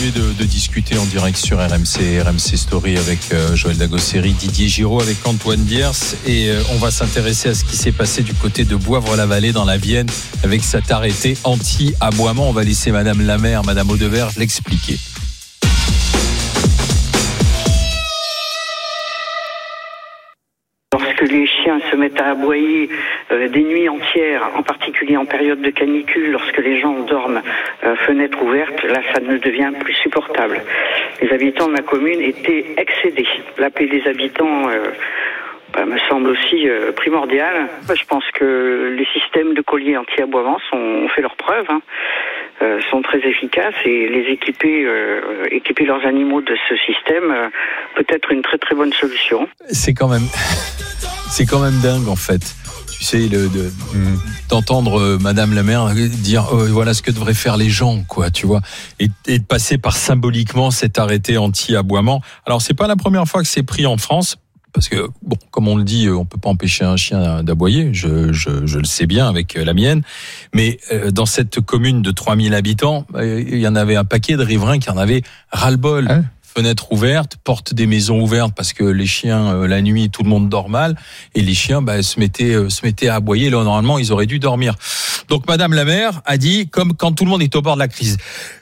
De discuter en direct sur RMC Story avec Joël Dagosseri, Didier Giraud, avec Antoine Diers, et on va s'intéresser à ce qui s'est passé du côté de Boivre-la-Vallée dans la Vienne avec cet arrêté anti-aboiement. On va laisser Madame Lamère, Madame Audeverge l'expliquer. Lorsque les chiens se mettent à aboyer des nuits entières, en particulier en période de canicule, lorsque les gens dorment fenêtres ouvertes, là ça ne devient plus supportable. Les habitants de ma commune étaient excédés. L'appeler des habitants me semble aussi primordial. Je pense que les systèmes de colliers anti-aboiement ont fait leurs preuves, sont très efficaces, et les équiper leurs animaux de ce système peut être une très très bonne solution. C'est quand même dingue en fait. Tu sais, d'entendre Madame la maire dire voilà ce que devraient faire les gens, quoi, tu vois, et de passer par symboliquement cet arrêté anti-aboiement. Alors c'est pas la première fois que c'est pris en France. Parce que, bon, comme on le dit, on peut pas empêcher un chien d'aboyer, je le sais bien avec la mienne, mais dans cette commune de 3000 habitants, il y en avait un paquet de riverains qui en avaient ras-le-bol. Hein? Fenêtres ouvertes, portes des maisons ouvertes parce que les chiens, la nuit, tout le monde dort mal, et les chiens se mettaient à aboyer. Là, normalement, ils auraient dû dormir. Donc, Madame la maire a dit, comme quand tout le monde est au bord de la crise...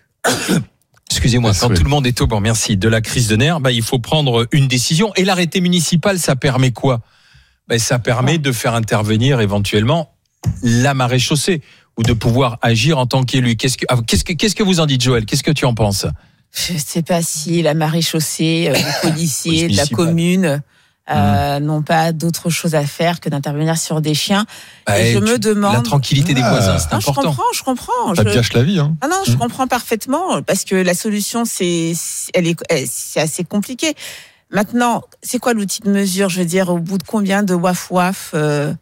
Excusez-moi, quand tout le monde est au bord, merci, de la crise de nerfs, il faut prendre une décision. Et l'arrêté municipal, ça permet quoi ? Ça permet de faire intervenir éventuellement la maréchaussée ou de pouvoir agir en tant qu'élu. Qu'est-ce que vous en dites, Joël ? Qu'est-ce que tu en penses ? Je sais pas si la maréchaussée, les policiers de la commune n'ont pas d'autre chose à faire que d'intervenir sur des chiens. Et je me demande... La tranquillité des voisins, c'est important. Je comprends. Ça gâche la vie. Hein. Ah non, je comprends parfaitement, parce que la solution, c'est assez compliqué. Maintenant, c'est quoi l'outil de mesure ? Je veux dire, au bout de combien de waf-waf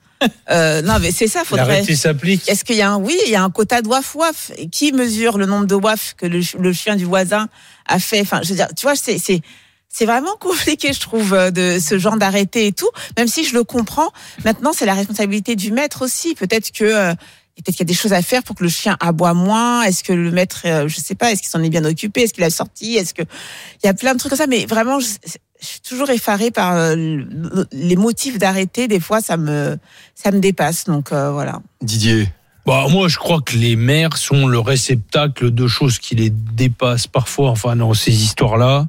non, mais c'est ça, faudrait... L'arrêté s'applique. Est-ce qu'il y a il y a un quota de waf-waf. Et qui mesure le nombre de waf que le chien du voisin a fait ? Enfin, je veux dire, tu vois, c'est vraiment compliqué, je trouve, de ce genre d'arrêté et tout. Même si je le comprends, maintenant c'est la responsabilité du maître aussi. Peut-être qu'il y a des choses à faire pour que le chien aboie moins. Est-ce que le maître, je sais pas, est-ce qu'il s'en est bien occupé ? Est-ce qu'il a sorti ? Est-ce que il y a plein de trucs comme ça ? Mais vraiment, je suis toujours effarée par les motifs d'arrêté. Des fois, ça me dépasse. Donc voilà. Didier. Moi, je crois que les maires sont le réceptacle de choses qui les dépassent parfois. Enfin, dans ces histoires-là.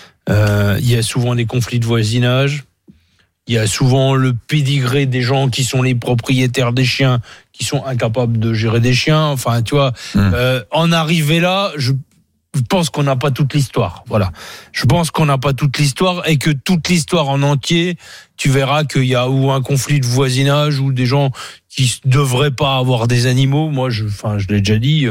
Il y a souvent des conflits de voisinage, il y a souvent le pédigré des gens qui sont les propriétaires des chiens, qui sont incapables de gérer des chiens. Enfin, tu vois, en arriver là, je pense qu'on n'a pas toute l'histoire. Voilà. Je pense qu'on n'a pas toute l'histoire, et que toute l'histoire en entier, tu verras qu'il y a ou un conflit de voisinage ou des gens qui devraient pas avoir des animaux. Moi, je l'ai déjà dit,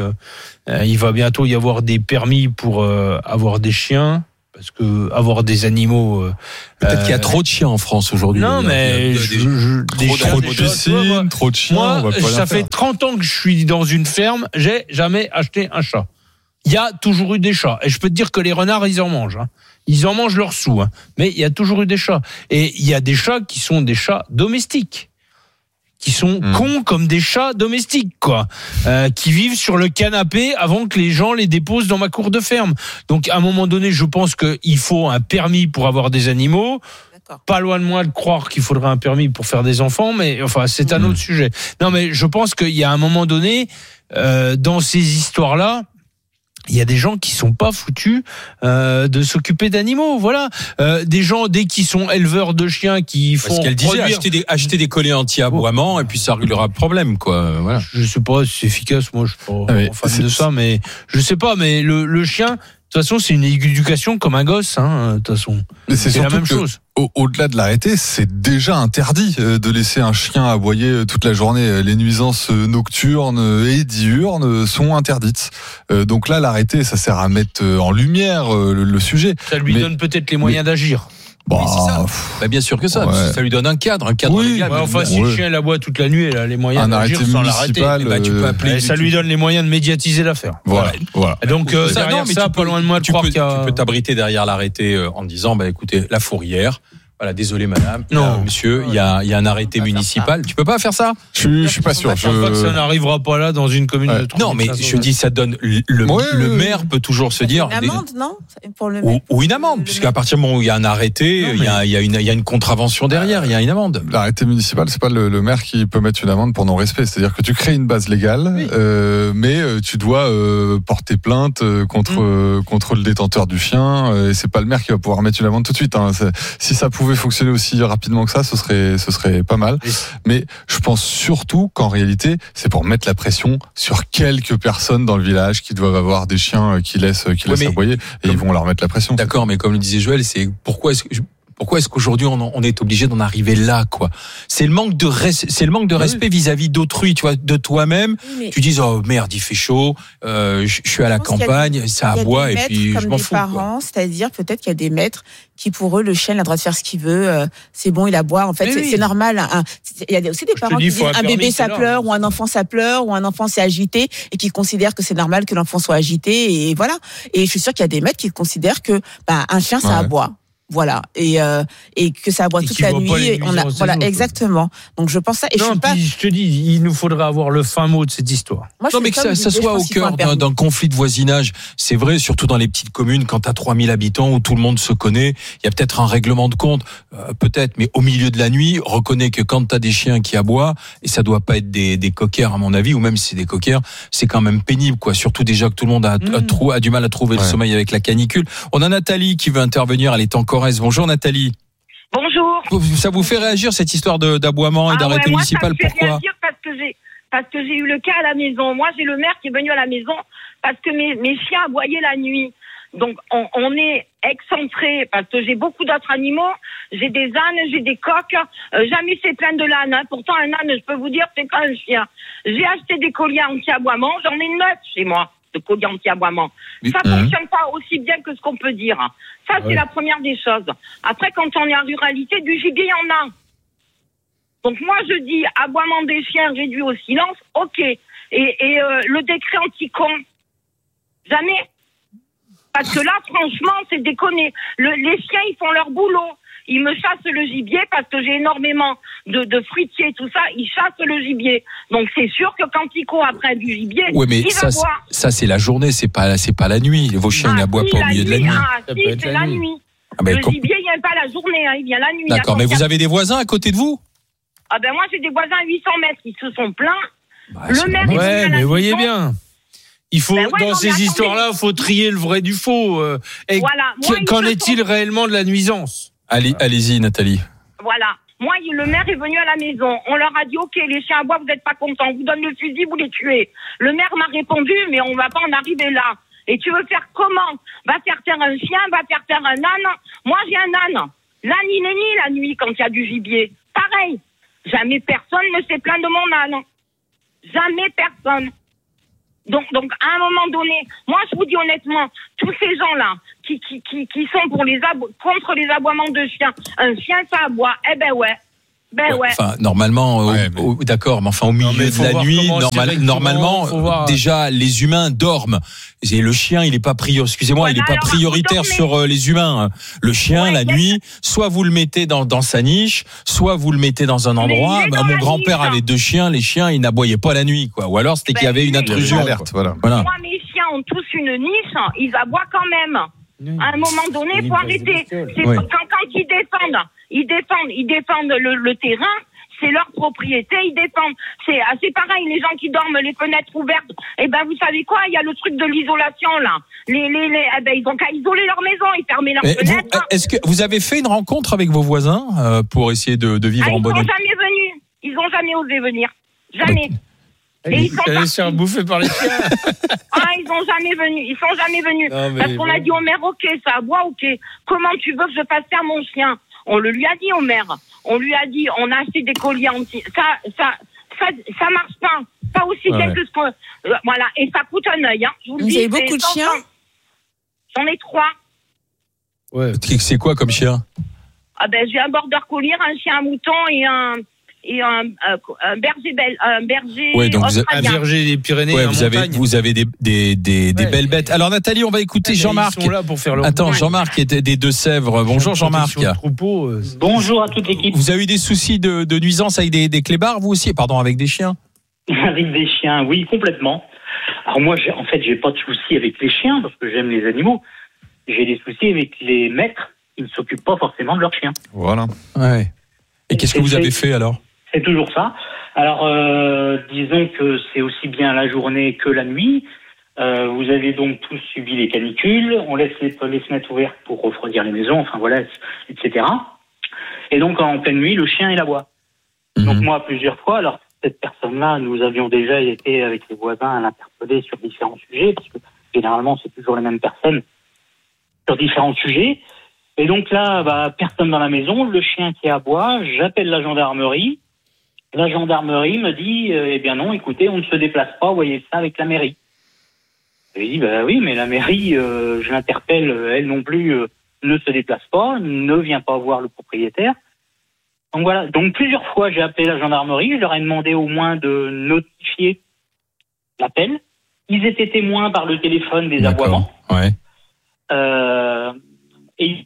il va bientôt y avoir des permis pour avoir des chiens. Parce que avoir des animaux... Peut-être qu'il y a trop de chiens en France aujourd'hui. Non, mais... trop de piscines, trop de chiens... Moi, ça fait 30 ans que je suis dans une ferme, j'ai jamais acheté un chat. Il y a toujours eu des chats. Et je peux te dire que les renards, ils en mangent. Hein. Ils en mangent leurs sous. Hein. Mais il y a toujours eu des chats. Et il y a des chats qui sont des chats domestiques. Qui sont cons comme des chats domestiques, quoi, qui vivent sur le canapé avant que les gens les déposent dans ma cour de ferme. Donc, à un moment donné, je pense qu'il faut un permis pour avoir des animaux. D'accord. Pas loin de moi de croire qu'il faudrait un permis pour faire des enfants, mais enfin, c'est un autre sujet. Non, mais je pense qu'il y a un moment donné, dans ces histoires-là, il y a des gens qui sont pas foutus de s'occuper d'animaux, voilà. Des gens, dès qu'ils sont éleveurs de chiens, qui font parce qu'elle disait acheter des collets anti-aboiement et puis ça réglera le problème, quoi. Voilà. Je sais pas si c'est efficace, moi je suis pas fan de ça, mais je sais pas, mais le chien, de toute façon, c'est une éducation comme un gosse, hein, de toute façon. Mais c'est la même chose. Au-delà de l'arrêté, c'est déjà interdit de laisser un chien aboyer toute la journée. Les nuisances nocturnes et diurnes sont interdites. Donc là, l'arrêté, ça sert à mettre en lumière le sujet. Ça lui donne peut-être les moyens d'agir. Oui, c'est ça. Bien sûr que ça. Ouais. Ça lui donne un cadre légal. Enfin, si le chien l'aboie toute la nuit, elle a les moyens d'agir sans l'arrêter. Tu peux appeler. Ça lui donne les moyens de médiatiser l'affaire. Voilà. Et donc, derrière ça, pas loin de moi, tu peux t'abriter derrière l'arrêté en disant, écoutez, la fourrière. Voilà, désolé madame. Non. Monsieur, il y a un arrêté municipal. Tu peux pas faire ça? Je suis pas sûr. Je pense pas que ça n'arrivera pas là dans une commune de 30 Non, mais je dis, ça donne le maire peut toujours se dire Une amende, non? Pour le ou une amende, puisqu'à partir du moment où il y a un arrêté, il y a une contravention derrière, il y a une amende. L'arrêté municipal, c'est pas le maire qui peut mettre une amende pour non-respect. C'est-à-dire que tu crées une base légale, mais tu dois porter plainte contre le détenteur du chien. Et c'est pas le maire qui va pouvoir mettre une amende tout de suite. Hein. Si ça pouvait fonctionner aussi rapidement que ça, ce serait pas mal. Oui. Mais je pense surtout qu'en réalité, c'est pour mettre la pression sur quelques personnes dans le village qui doivent avoir des chiens qui laissent aboyer, et ils vont leur mettre la pression. D'accord, mais comme le disait Joël, c'est pourquoi est-ce qu'aujourd'hui on est obligé d'en arriver là, quoi? C'est le manque de respect vis-à-vis d'autrui, tu vois, de toi-même. Oui, tu dis oh merde, il fait chaud, je suis à la campagne, ça aboie et puis je m'en fous. Parents, c'est-à-dire peut-être qu'il y a des maîtres qui pour eux le chien il a le droit de faire ce qu'il veut, c'est bon, il aboie. En fait, c'est normal. Il y a aussi des parents qui disent un bébé ça pleure ou un enfant ça pleure ou un enfant s'est agité et qui considèrent que c'est normal que l'enfant soit agité et voilà. Et je suis sûre qu'il y a des maîtres qui considèrent que un chien ça aboie. Voilà, et que ça aboie toute la nuit. Voilà, exactement. Donc je pense ça. Et non, je te dis, il nous faudrait avoir le fin mot de cette histoire. Moi, non, mais que ça soit au cœur d'un conflit de voisinage. C'est vrai, surtout dans les petites communes, quand t'as 3000 habitants où tout le monde se connaît, il y a peut-être un règlement de compte, peut-être, mais au milieu de la nuit, reconnais que quand t'as des chiens qui aboient, et ça doit pas être des coquers à mon avis, ou même si c'est des coquers, c'est quand même pénible, quoi. Surtout déjà que tout le monde a du mal à trouver le sommeil avec la canicule. On a Nathalie qui veut intervenir, elle est encore. Bonjour Nathalie. Bonjour. Ça vous fait réagir cette histoire d'aboiement et d'arrêté municipal? Pourquoi? Ça me fait réagir parce que j'ai eu le cas à la maison. Moi, j'ai le maire qui est venu à la maison parce que mes chiens aboyaient la nuit. Donc, on est excentré parce que j'ai beaucoup d'autres animaux. J'ai des ânes, j'ai des coqs. Jamais fait plein de l'âne. Hein. Pourtant, un âne, je peux vous dire, c'est pas un chien. J'ai acheté des colliers anti-aboiement. J'en ai 9 chez moi. De colliers anti-aboiement. Ça fonctionne pas aussi bien que ce qu'on peut dire. Ça, c'est la première des choses. Après, quand on est en ruralité, du gibier, il y en a. Donc, moi, je dis, aboiement des chiens réduit au silence, ok. Et le décret anti-con, jamais. Parce que là, franchement, c'est déconné. Les chiens, ils font leur boulot. Ils me chassent le gibier parce que j'ai énormément de fruitiers, tout ça. Ils chassent le gibier. Donc c'est sûr que quand ils courent après du gibier, mais ça c'est la journée, c'est pas la nuit. Vos chiens n'aboient pas au milieu de la nuit. C'est la nuit. Le gibier, il vient pas la journée, il vient la nuit. D'accord, mais vous avez des voisins à côté de vous? Ah ben moi j'ai des voisins à 800 mètres qui se sont plaints. Le maire est mais voyez bien. Il faut dans ces histoires-là, il faut trier le vrai du faux. Qu'en est-il réellement de la nuisance? Allez-y, Nathalie. Voilà. Moi, le maire est venu à la maison. On leur a dit, OK, les chiens à bois, vous n'êtes pas contents. On vous donne le fusil, vous les tuez. Le maire m'a répondu, mais on va pas en arriver là. Et tu veux faire comment? Va faire taire un chien, va faire taire un âne. Moi, j'ai un âne. L'âne, il est ni la nuit quand il y a du gibier. Pareil. Jamais personne ne s'est plaint de mon âne. Jamais personne. Donc, à un moment donné, moi, je vous dis honnêtement, tous ces gens-là, qui sont contre les aboiements de chiens, un chien, ça aboie, Enfin, normalement, d'accord, mais enfin, au milieu de la nuit, normalement, déjà, les humains dorment. Et le chien, il est pas prioritaire sur les humains. Le chien, la nuit, soit vous le mettez dans sa niche, soit vous le mettez dans un endroit. Mon grand-père avait 2 chiens, les chiens, ils n'aboyaient pas la nuit, quoi. Ou alors, c'était qu'il y avait une intrusion. Voilà. Moi, mes chiens ont tous une niche, ils aboient quand même. À un moment donné, il faut arrêter. Quand ils défendent le terrain, c'est leur propriété, ils défendent. C'est pareil, les gens qui dorment les fenêtres ouvertes, vous savez quoi, il y a le truc de l'isolation, là. Ils ont qu'à isoler leur maison et fermer leurs fenêtres. Est-ce que vous avez fait une rencontre avec vos voisins pour essayer de vivre en bonne... Ils sont jamais venus. Ils ont jamais osé venir. Jamais. Et ils sont allés se faire bouffer par les chiens. Ils sont jamais venus. Parce qu'on a dit au maire, OK, ça aboie, OK. Comment tu veux que je fasse faire mon chien? On le lui a dit au maire. On lui a dit, on a acheté des colliers anti. Ça marche pas. Pas aussi bien que ce qu'on. Voilà. Et ça coûte un œil, hein. Je vous le dis. Vous avez beaucoup de chiens? J'en ai 3. Ouais. C'est quoi comme chien? J'ai un border collier, un chien à mouton et et un berger Ouais, donc Un australien. berger des Pyrénées, Ouais, en montagne. vous avez des Ouais. belles bêtes. Alors Nathalie, on va écouter Jean-Marc. Ils sont là pour faire leur Attends, Jean-Marc qui était des Deux-Sèvres. Bonjour Jean-Marc. Troupeau. Bonjour à toute l'équipe. Vous avez eu des soucis de nuisance avec des clébards, vous aussi? Pardon, avec des chiens? Avec des chiens, oui, complètement. Alors moi, j'ai pas de soucis avec les chiens parce que j'aime les animaux. J'ai des soucis avec les maîtres qui ne s'occupent pas forcément de leurs chiens. Voilà. Ouais. Et qu'est-ce que vous avez fait alors? C'est toujours ça. Alors, disons que c'est aussi bien la journée que la nuit. Vous avez donc tous subi les canicules. On laisse les fenêtres ouvertes pour refroidir les maisons, enfin voilà, etc. Et donc, en pleine nuit, le chien, il aboie. Donc moi, plusieurs fois, alors cette personne-là, nous avions déjà été avec les voisins à l'interpeller sur différents sujets, parce que généralement, c'est toujours les mêmes personnes sur différents sujets. Et donc là, personne dans la maison, le chien qui aboie, j'appelle la gendarmerie. La gendarmerie me dit, eh bien non, écoutez, on ne se déplace pas, voyez ça avec la mairie. Je lui dis, oui, mais la mairie, je l'interpelle, elle non plus ne se déplace pas, ne vient pas voir le propriétaire. Donc voilà, donc plusieurs fois j'ai appelé la gendarmerie, je leur ai demandé au moins de notifier l'appel. Ils étaient témoins par le téléphone des aboiements. Ouais. Et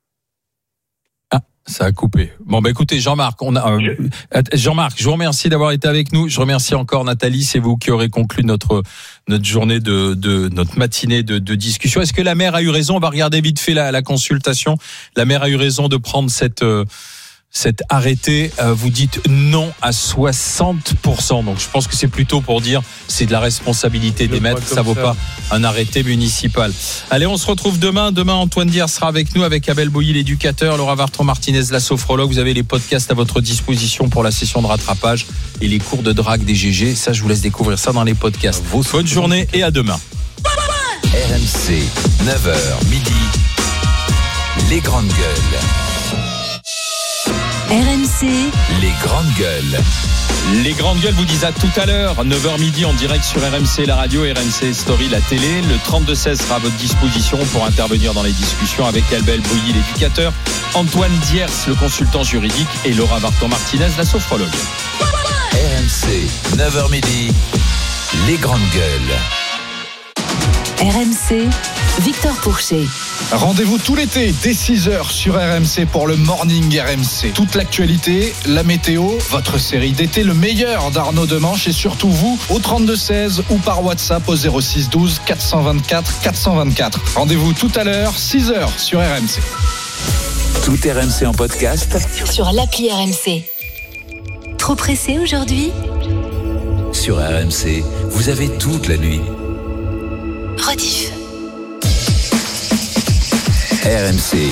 Ça a coupé. Bon, écoutez, Jean-Marc, Jean-Marc, je vous remercie d'avoir été avec nous. Je remercie encore Nathalie. C'est vous qui aurez conclu notre journée notre matinée de discussion. Est-ce que la maire a eu raison? On va regarder vite fait la consultation. La maire a eu raison de prendre cet arrêté. Vous dites non à 60%. Donc, je pense que c'est plutôt pour dire c'est de la responsabilité des maîtres. Ça vaut pas un arrêté municipal. Allez, on se retrouve demain. Demain, Antoine Dier sera avec nous, avec Abel Bouilly, l'éducateur, Laura Vartron-Martinez, la sophrologue. Vous avez les podcasts à votre disposition pour la session de rattrapage et les cours de drague des GG. Ça, je vous laisse découvrir ça dans les podcasts. Bonne journée et à demain. RMC, 9h midi, les grandes gueules. RMC, Les grandes gueules. Les grandes gueules vous disent à tout à l'heure, 9h midi en direct sur RMC, la radio, RMC Story, la télé. Le 32-16 sera à votre disposition pour intervenir dans les discussions avec Abel Bouilly, l'éducateur, Antoine Diers, le consultant juridique, et Laura Varton-Martinez, la sophrologue. RMC, 9h midi, les grandes gueules. RMC, Victor Pourchet. Rendez-vous tout l'été dès 6h sur RMC pour le Morning RMC. Toute l'actualité, la météo, votre série d'été, le meilleur d'Arnaud Demanche et surtout vous au 32-16 ou par WhatsApp au 06 12 424 424. Rendez-vous tout à l'heure, 6h sur RMC. Tout RMC en podcast Sur l'appli RMC. Trop pressé aujourd'hui? sur RMC. Vous avez toute la nuit. Rediff. RMC,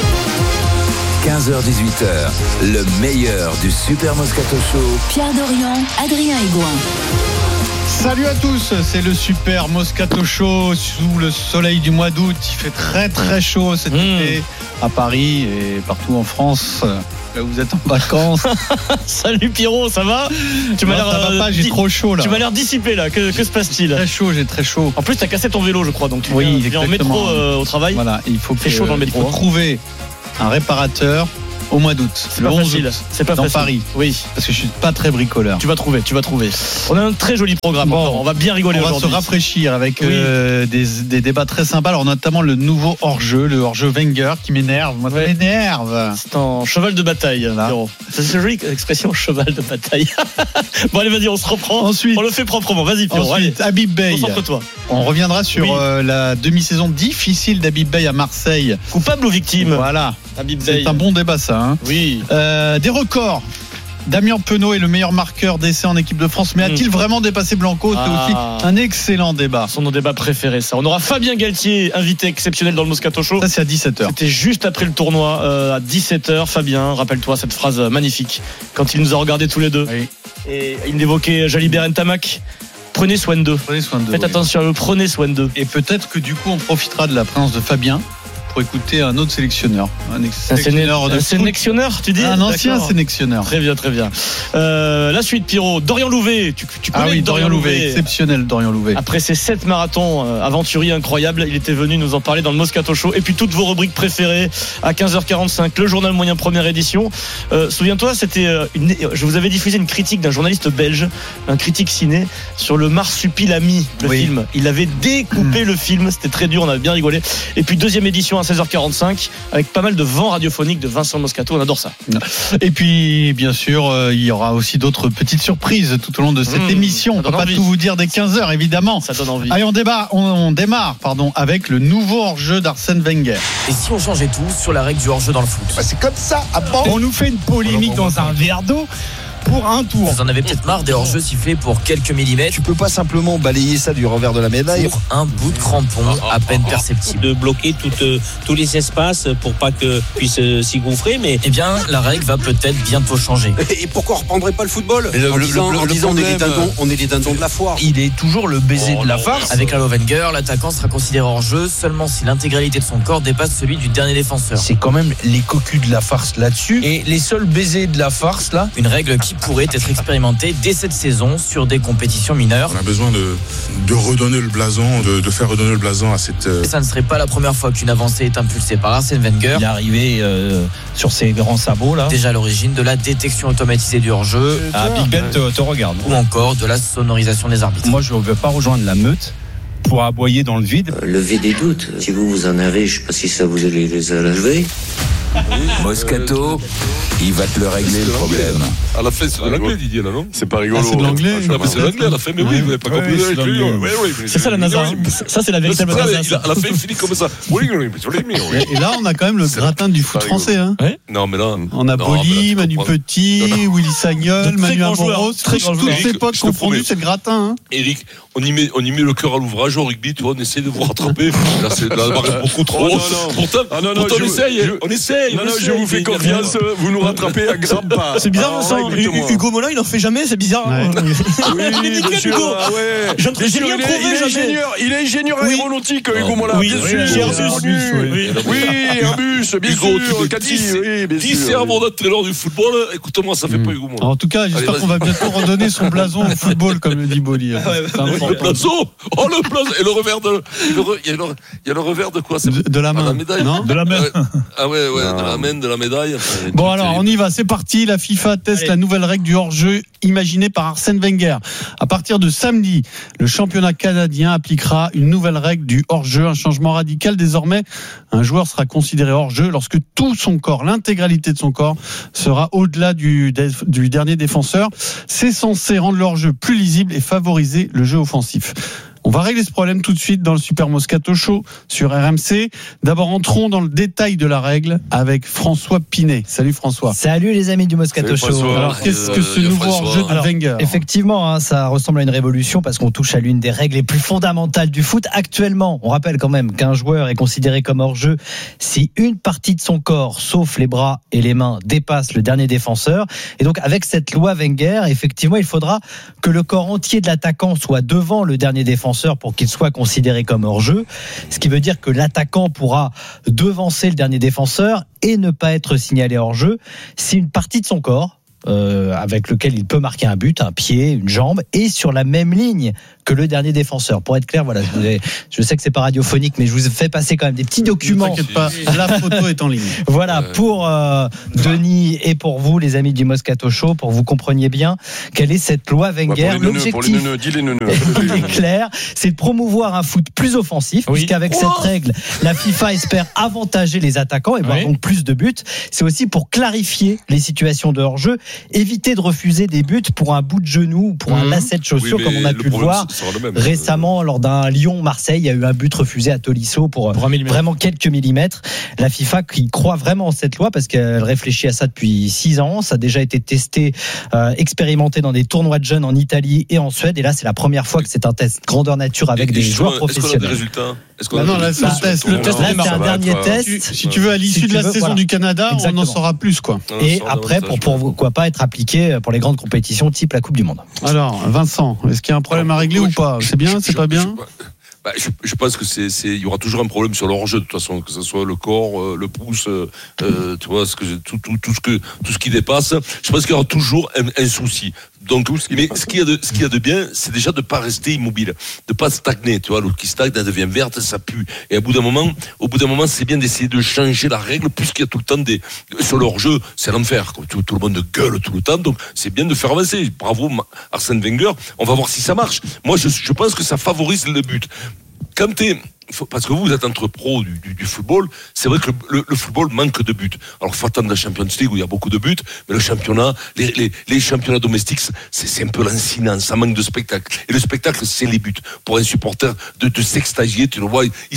15h-18h, le meilleur du Super Moscato Show. Pierre Dorian, Adrien Aigouin. Salut à tous, c'est le Super Moscato Show sous le soleil du mois d'août. Il fait très très chaud cet été à Paris et partout en France. Là, vous êtes en vacances. Salut Pierrot, ça va? Ça va pas, j'ai trop chaud là. Tu m'as l'air dissipé là, que se passe-t-il? J'ai très chaud. En plus, t'as cassé ton vélo, je crois, donc tu viens en métro au travail. Voilà, il faut chaud dans le métro. Il faut trouver un réparateur au mois d'août. C'est pas facile. C'est pas dans facile. Paris. Oui. Parce que je suis pas très bricoleur. Tu vas trouver. On a un très joli programme. Bon, on va bien rigoler aujourd'hui. On va se rafraîchir avec des débats très sympas. Alors notamment le nouveau hors-jeu, le hors-jeu Wenger qui m'énerve. Moi, ça m'énerve. C'est un cheval de bataille. Pierrot. C'est une jolie expression, cheval de bataille. Bon allez, vas-y, on se reprend. Ensuite, on le fait proprement. Vas-y, Pierrot. Ensuite, Habib Beye. Concentre-toi. On reviendra sur la demi-saison difficile d'Habib Beye à Marseille. Coupable ou victime? Voilà. Habib Beye. C'est un bon débat ça. Hein. Oui. Des records. Damien Penaud est le meilleur marqueur d'essai en équipe de France, mais a-t-il vraiment dépassé Blanco? C'est aussi un excellent débat. C'est nos débats préférés, ça. On aura Fabien Galtier, invité exceptionnel dans le Moscato Show. Ça, c'est à 17h. C'était juste après le tournoi, à 17h. Fabien, rappelle-toi cette phrase magnifique quand il nous a regardés tous les deux. Oui. Et il évoquait Jalibert Ntamak. Prenez soin d'eux. Prenez soin d'eux. Faites attention à eux, prenez soin d'eux. Et peut-être que du coup, on profitera de la présence de Fabien pour écouter un autre sélectionneur. Un sélectionneur, tu dis? Un ancien D'accord. sélectionneur. Très bien, très bien. La suite, Pierrot. Dorian Louvet. Tu connais Dorian Louvet. Exceptionnel, Dorian Louvet. Après ces 7 marathons aventuriers incroyables, il était venu nous en parler dans le Moscato Show. Et puis toutes vos rubriques préférées à 15h45, le journal moyen première édition. Souviens-toi, je vous avais diffusé une critique d'un journaliste belge, un critique ciné, sur le Marsupilami, le film. Il avait découpé le film, c'était très dur, on avait bien rigolé. Et puis deuxième édition à 16h45 avec pas mal de vent radiophonique de Vincent Moscato, on adore ça. Et puis bien sûr il y aura aussi d'autres petites surprises tout au long de cette émission. On ne peut pas tout vous dire dès 15h évidemment. Ça donne envie. Allez, on démarre avec le nouveau hors-jeu d'Arsène Wenger. Et si on changeait tout sur la règle du hors-jeu dans le foot? C'est comme ça, on nous fait une polémique dans un verre d'eau pour un tour. Vous en avez peut-être marre des hors-jeux sifflés pour quelques millimètres. Tu peux pas simplement balayer ça du revers de la médaille. Pour un bout de crampon à peine perceptible. De bloquer tous les espaces pour pas que puisse s'y gouffrer, mais eh bien la règle va peut-être bientôt changer. Et pourquoi on reprendrait pas le football en disant on est les dindons de la foire. Il est toujours le baiser de la farce. Avec Lalo Wenger, l'attaquant sera considéré hors-jeu seulement si l'intégralité de son corps dépasse celui du dernier défenseur. C'est quand même les cocus de la farce là-dessus. Et les seuls baisers de la farce là. Une règle qui pourrait être expérimentée dès cette saison sur des compétitions mineures. On a besoin de redonner le blason, de faire redonner le blason à cette... Ça ne serait pas la première fois qu'une avancée est impulsée par Arsène Wenger. Il est arrivé sur ses grands sabots là. Déjà à l'origine de la détection automatisée du hors-jeu. Big Ben te regarde. Ou encore de la sonorisation des arbitres. Moi je ne veux pas rejoindre la meute pour aboyer dans le vide. Levez des doutes. Si vous en avez, je ne sais pas si ça vous allez les enlever. Moscato, il va te le régler le problème. À la fin, c'est de l'anglais, Didier, là, non? C'est pas rigolo. C'est de l'anglais. C'est de l'anglais à la fin, mais oui, vous n'avez pas compris. C'est ça la NASA. Ça, c'est la véritable NASA. À la fin, il finit comme ça. Et là, on a quand même le gratin du foot français. Hein. Non, mais là. On a Boli, Manu Petit, Willy Sagnol, Manu Amoros. Toutes ces potes confondues, c'est le gratin. Eric, on y met le cœur à l'ouvrage au rugby, tu vois, on essaie de vous rattraper. Là, c'est beaucoup trop. Pourtant, on essaye. Non, je vous fais confiance, vous nous rattrapez à grands pas. C'est bizarre, Vincent. Hugo Molin, il en fait jamais, c'est bizarre. Oui, monsieur, Hugo. J'ai rien trouvé, il est ingénieur aéronautique, Hugo Molin. Oui, bien sûr. Oui, un bus, bien sûr. 10 cerveaux d'entraîneur du football, écoute-moi, ça fait pas Hugo Molin. En tout cas, j'espère qu'on va bientôt redonner son blason au football, comme le dit Boli. Le blason. Oh, le blason. Et le revers il y a le revers de quoi? De la main. La médaille. Non? De la main. Ah ouais, de la main, de la médaille. Bon, alors, on y va, c'est parti. La FIFA teste la nouvelle règle du hors-jeu imaginée par Arsène Wenger. À partir de samedi, le championnat canadien appliquera une nouvelle règle du hors-jeu, un changement radical. Désormais, un joueur sera considéré hors-jeu lorsque tout son corps, l'intégralité de son corps, sera au-delà du dernier défenseur. C'est censé rendre le hors-jeu plus lisible et favoriser le jeu offensif. On va régler ce problème tout de suite dans le Super Moscato Show sur RMC. D'abord, entrons dans le détail de la règle avec François Pinet. Salut François. Salut les amis du Moscato Show. Alors, qu'est-ce que ce nouveau hors-jeu de Wenger? Effectivement, ça ressemble à une révolution parce qu'on touche à l'une des règles les plus fondamentales du foot. Actuellement, on rappelle quand même qu'un joueur est considéré comme hors-jeu si une partie de son corps, sauf les bras et les mains, dépasse le dernier défenseur. Et donc, avec cette loi Wenger, effectivement, il faudra que le corps entier de l'attaquant soit devant le dernier défenseur pour qu'il soit considéré comme hors-jeu, ce qui veut dire que l'attaquant pourra devancer le dernier défenseur et ne pas être signalé hors-jeu si une partie de son corps avec lequel il peut marquer un but, un pied, une jambe, est sur la même ligne que le dernier défenseur. Pour être clair, voilà, je sais que c'est pas radiophonique, mais je vous fais passer quand même des petits documents. Ne t'inquiète pas, la photo est en ligne. Voilà, pour Denis et pour vous, les amis du Moscato Show, pour que vous compreniez bien quelle est cette loi Wenger. L'objectif, il est clair, c'est de promouvoir un foot plus offensif, puisqu'avec cette règle, la FIFA espère avantager les attaquants et voir donc plus de buts. C'est aussi pour clarifier les situations de hors-jeu, éviter de refuser des buts pour un bout de genou ou pour un lacet de chaussure, comme on a pu le voir récemment lors d'un Lyon-Marseille. Il y a eu un but refusé à Tolisso pour vraiment quelques millimètres. La FIFA qui croit vraiment en cette loi parce qu'elle réfléchit à ça depuis 6 ans. Ça a déjà été testé, expérimenté dans des tournois de jeunes en Italie et en Suède. Et là, c'est la première fois que c'est un test grandeur nature avec des joueurs professionnels. Est-ce qu'on a des résultats? Non, là, c'est un test. Le test, là, c'est un dernier test. Si tu veux, à l'issue de la saison du Canada, on en saura plus, quoi. Et après, pourquoi pas être appliqué pour les grandes compétitions type la Coupe du Monde. Alors, Vincent, est-ce qu'il y a un problème à régler ou pas? C'est bien, c'est pas bien? Je pense que il y aura toujours un problème sur le hors-jeu de toute façon, que ce soit le corps, le pouce, tu vois, tout ce qui dépasse. Je pense qu'il y aura toujours un souci. Donc, mais ce qu'il y a de bien, c'est déjà de pas rester immobile, de pas stagner. Tu vois, l'eau qui stagne, elle devient verte, ça pue. Et au bout d'un moment, c'est bien d'essayer de changer la règle, puisqu'il y a tout le temps sur le hors-jeu, c'est l'enfer. Tout le monde gueule tout le temps, donc c'est bien de faire avancer. Bravo Arsène Wenger. On va voir si ça marche. Moi, je pense que ça favorise le but. Quand parce que vous êtes entre pros du football, c'est vrai que le football manque de buts. Alors, il faut attendre la Champions League où il y a beaucoup de buts, mais le championnat, les championnats domestiques, c'est un peu lancinant, ça manque de spectacle. Et le spectacle, c'est les buts. Pour un supporter de s'extasier, tu le vois, il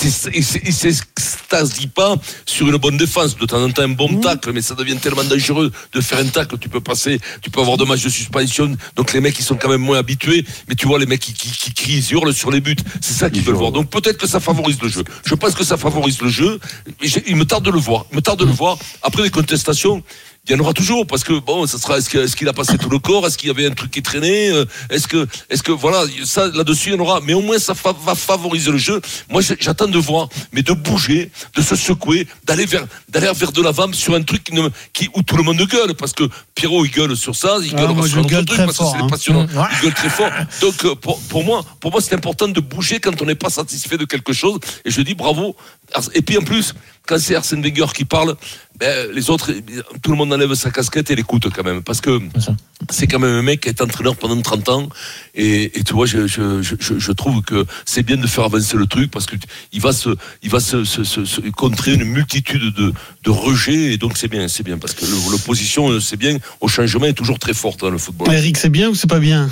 s'extasie pas sur une bonne défense. De temps en temps, un bon tacle, mais ça devient tellement dangereux de faire un tacle, tu peux avoir 2 matchs de suspension, donc les mecs, ils sont quand même moins habitués, mais tu vois, les mecs qui crient, ils hurlent sur les buts. C'est ça qu'ils veulent voir. Donc, peut-être que ça favorise le jeu. Je pense que ça favorise le jeu. Il me tarde de le voir. Après les contestations, il y en aura toujours, parce que bon, ça sera, est-ce qu'il a passé tout le corps, est-ce qu'il y avait un truc qui traînait, est-ce que voilà, ça, là-dessus, il y en aura, mais au moins, ça va favoriser le jeu. Moi, j'attends de voir, mais de bouger, de se secouer, d'aller vers de l'avant sur un truc où tout le monde gueule, parce que Pierrot, il gueule sur ça, il gueule sur un autre truc, parce que c'est les passionnants, il gueule très fort. Donc, pour moi, c'est important de bouger quand on n'est pas satisfait de quelque chose, et je dis bravo. Et puis, en plus, quand c'est Arsène Wenger qui parle, les autres, tout le monde enlève sa casquette et l'écoute quand même, parce que c'est quand même un mec qui est entraîneur pendant 30 ans, et tu vois, je trouve que c'est bien de faire avancer le truc, parce que il va se contrer une multitude de rejets, et donc c'est bien, parce que l'opposition, c'est bien, au changement est toujours très forte dans le football. Eric, c'est bien ou c'est pas bien?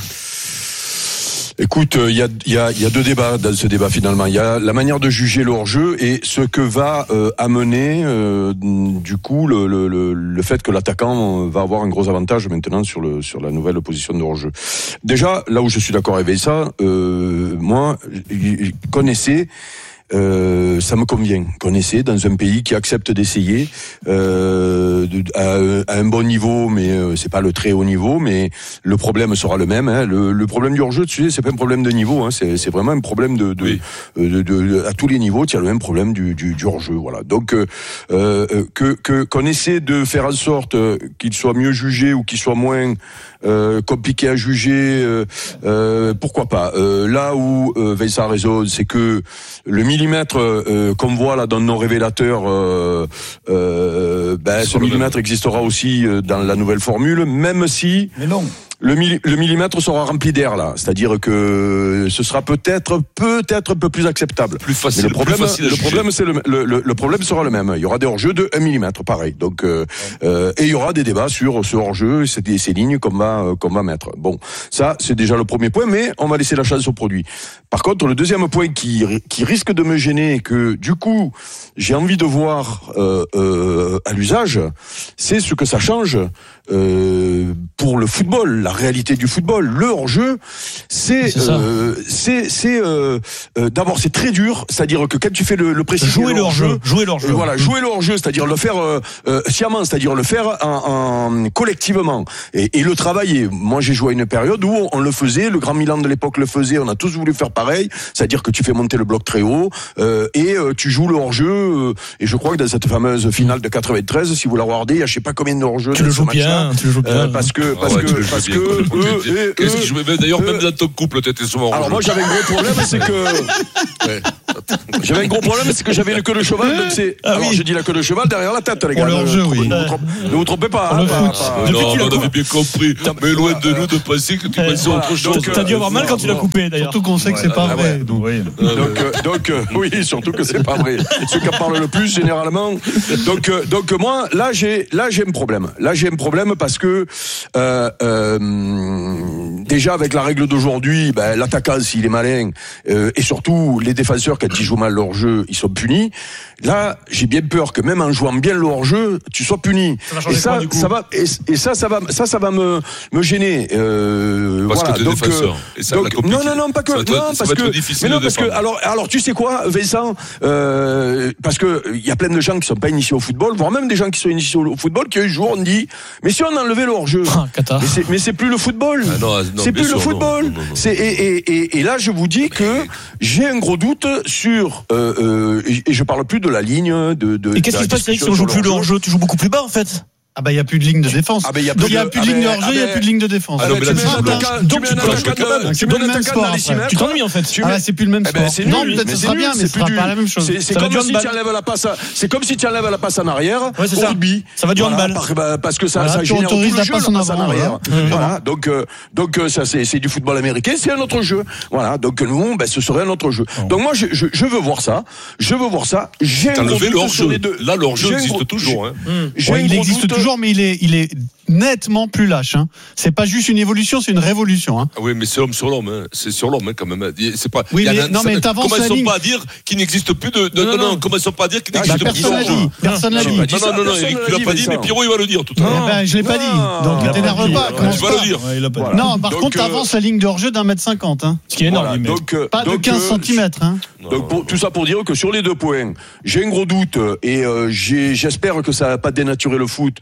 Écoute, il y a 2 débats dans ce débat finalement. Il y a la manière de juger le hors-jeu et ce que va amener du coup le fait que l'attaquant va avoir un gros avantage maintenant sur la nouvelle position de hors-jeu. Déjà, là où je suis d'accord avec ça, moi, connaissez. Ça me convient. Connaissez, dans un pays qui accepte d'essayer à un bon niveau, mais c'est pas le très haut niveau, mais le problème sera le même. Hein. Le problème du hors-jeu, tu sais, c'est pas un problème de niveau. Hein. C'est vraiment un problème à tous les niveaux. Tu as le même problème du hors-jeu. Voilà. Donc qu'on essaie de faire en sorte qu'il soit mieux jugé ou qu'il soit moins compliqué à juger, pourquoi pas. Là où Vincent a raison, c'est que le millimètre qu'on voit là dans nos révélateurs, ce millimètre existera aussi dans la nouvelle formule, même si le millimètre sera rempli d'air là, c'est-à-dire que ce sera peut-être un peu plus acceptable. Plus facile. Mais le problème sera le même. Il y aura des hors-jeux de 1 millimètre, pareil. Donc et il y aura des débats sur ce hors-jeu, ces lignes qu'on va mettre. Bon, ça c'est déjà le premier point, mais on va laisser la chance au produit. Par contre, le deuxième point qui risque de me gêner, que du coup j'ai envie de voir à l'usage, c'est ce que ça change pour le football, la réalité du football. Le hors-jeu, d'abord c'est très dur, c'est-à-dire que quand tu fais le précis, jouer le hors-jeu, voilà, jouer le hors-jeu, c'est-à-dire le faire sciemment, c'est-à-dire le faire en collectivement et le travailler. Moi j'ai joué à une période où on le faisait, le Grand Milan de l'époque le faisait, on a tous voulu faire pareil, c'est-à-dire que tu fais monter le bloc très haut et tu joues le hors-jeu, et je crois que dans cette fameuse finale de 93, si vous la regardez, il y a je sais pas combien de hors-jeu. Tu le joues bien. Parce que qu'est-ce qui jouait d'ailleurs même dans ton couple, t'étais souvent. Alors moi j'avais un gros problème, c'est que j'avais une queue de cheval, donc c'est. Alors je dis la queue de cheval derrière la tête, les gars. Ne vous trompez pas. Non, on avait bien compris. Mais loin de nous de penser que tu pensais autre chose. T'as dû avoir mal quand tu l'as coupé d'ailleurs. Surtout qu'on sait que c'est pas vrai. Donc oui, surtout que c'est pas vrai. Ceux qui en parlent le plus généralement. Donc moi là j'ai un problème. Là j'ai un problème parce que déjà avec la règle d'aujourd'hui, l'attaquant s'il est malin et surtout les défenseurs quand quand ils jouent mal leur jeu, ils sont punis. Là, j'ai bien peur que même en jouant bien le hors-jeu, tu sois puni. Ça va me gêner. Parce que t'es défenseur. Non, pas que. Alors, tu sais quoi, Vincent, parce que il y a plein de gens qui sont pas initiés au football, voire même des gens qui sont initiés au football, qui un jour on dit, mais si on enlevait le hors-jeu, mais c'est plus le football. C'est plus le football. Et là, je vous dis que j'ai un gros doute sur, et je parle plus de la ligne et qu'est-ce qui se passe, Eric, si on joue plus le hors-jeu? Tu joues beaucoup plus bas, en fait? Ah bah il y a plus de ligne de défense. Donc il y a plus de ligne de hors-jeu, il y a plus de ligne de défense. Donc tu mets un attaquant dans les 6 mètres. Tu t'ennuies en fait. Ah c'est plus le même sport. Non, peut-être ce sera bien, mais ce sera pas la même chose. C'est comme si tu enlèves la passe. C'est comme si tu enlèves la passe en arrière au rugby. Ça va du handball. Parce que ça génère tout le jeu, la passe en arrière. Voilà. Donc ça c'est du football américain, c'est un autre jeu. Voilà. Donc nous, ce serait un autre jeu. Donc moi je veux voir ça. J'ai un gros doute sur les deux. Là, le hors-jeu existe toujours. Il existe toujours, mais il est nettement plus lâche. C'est pas juste une évolution, c'est une révolution. Oui, mais c'est l'homme sur l'homme. C'est sur l'homme quand même. C'est pas. Oui, mais t'avances la ligne. Commençons pas à dire qu'il n'existe plus de. Non. Commençons pas à dire qu'il n'existe plus de hors-jeu. Personne l'a dit. Non. Eric, tu l'as pas dit, mais Pierrot il va le dire tout à l'heure. Je l'ai pas dit. Donc t'énerve pas. Tu vas le dire. Non, par contre, t'avances la ligne de hors-jeu d'1m50. Ce qui est énorme. Pas de 15 cm. Donc tout ça pour dire que sur les 2 points, j'ai un gros doute et j'espère que ça va pas dénaturer le foot.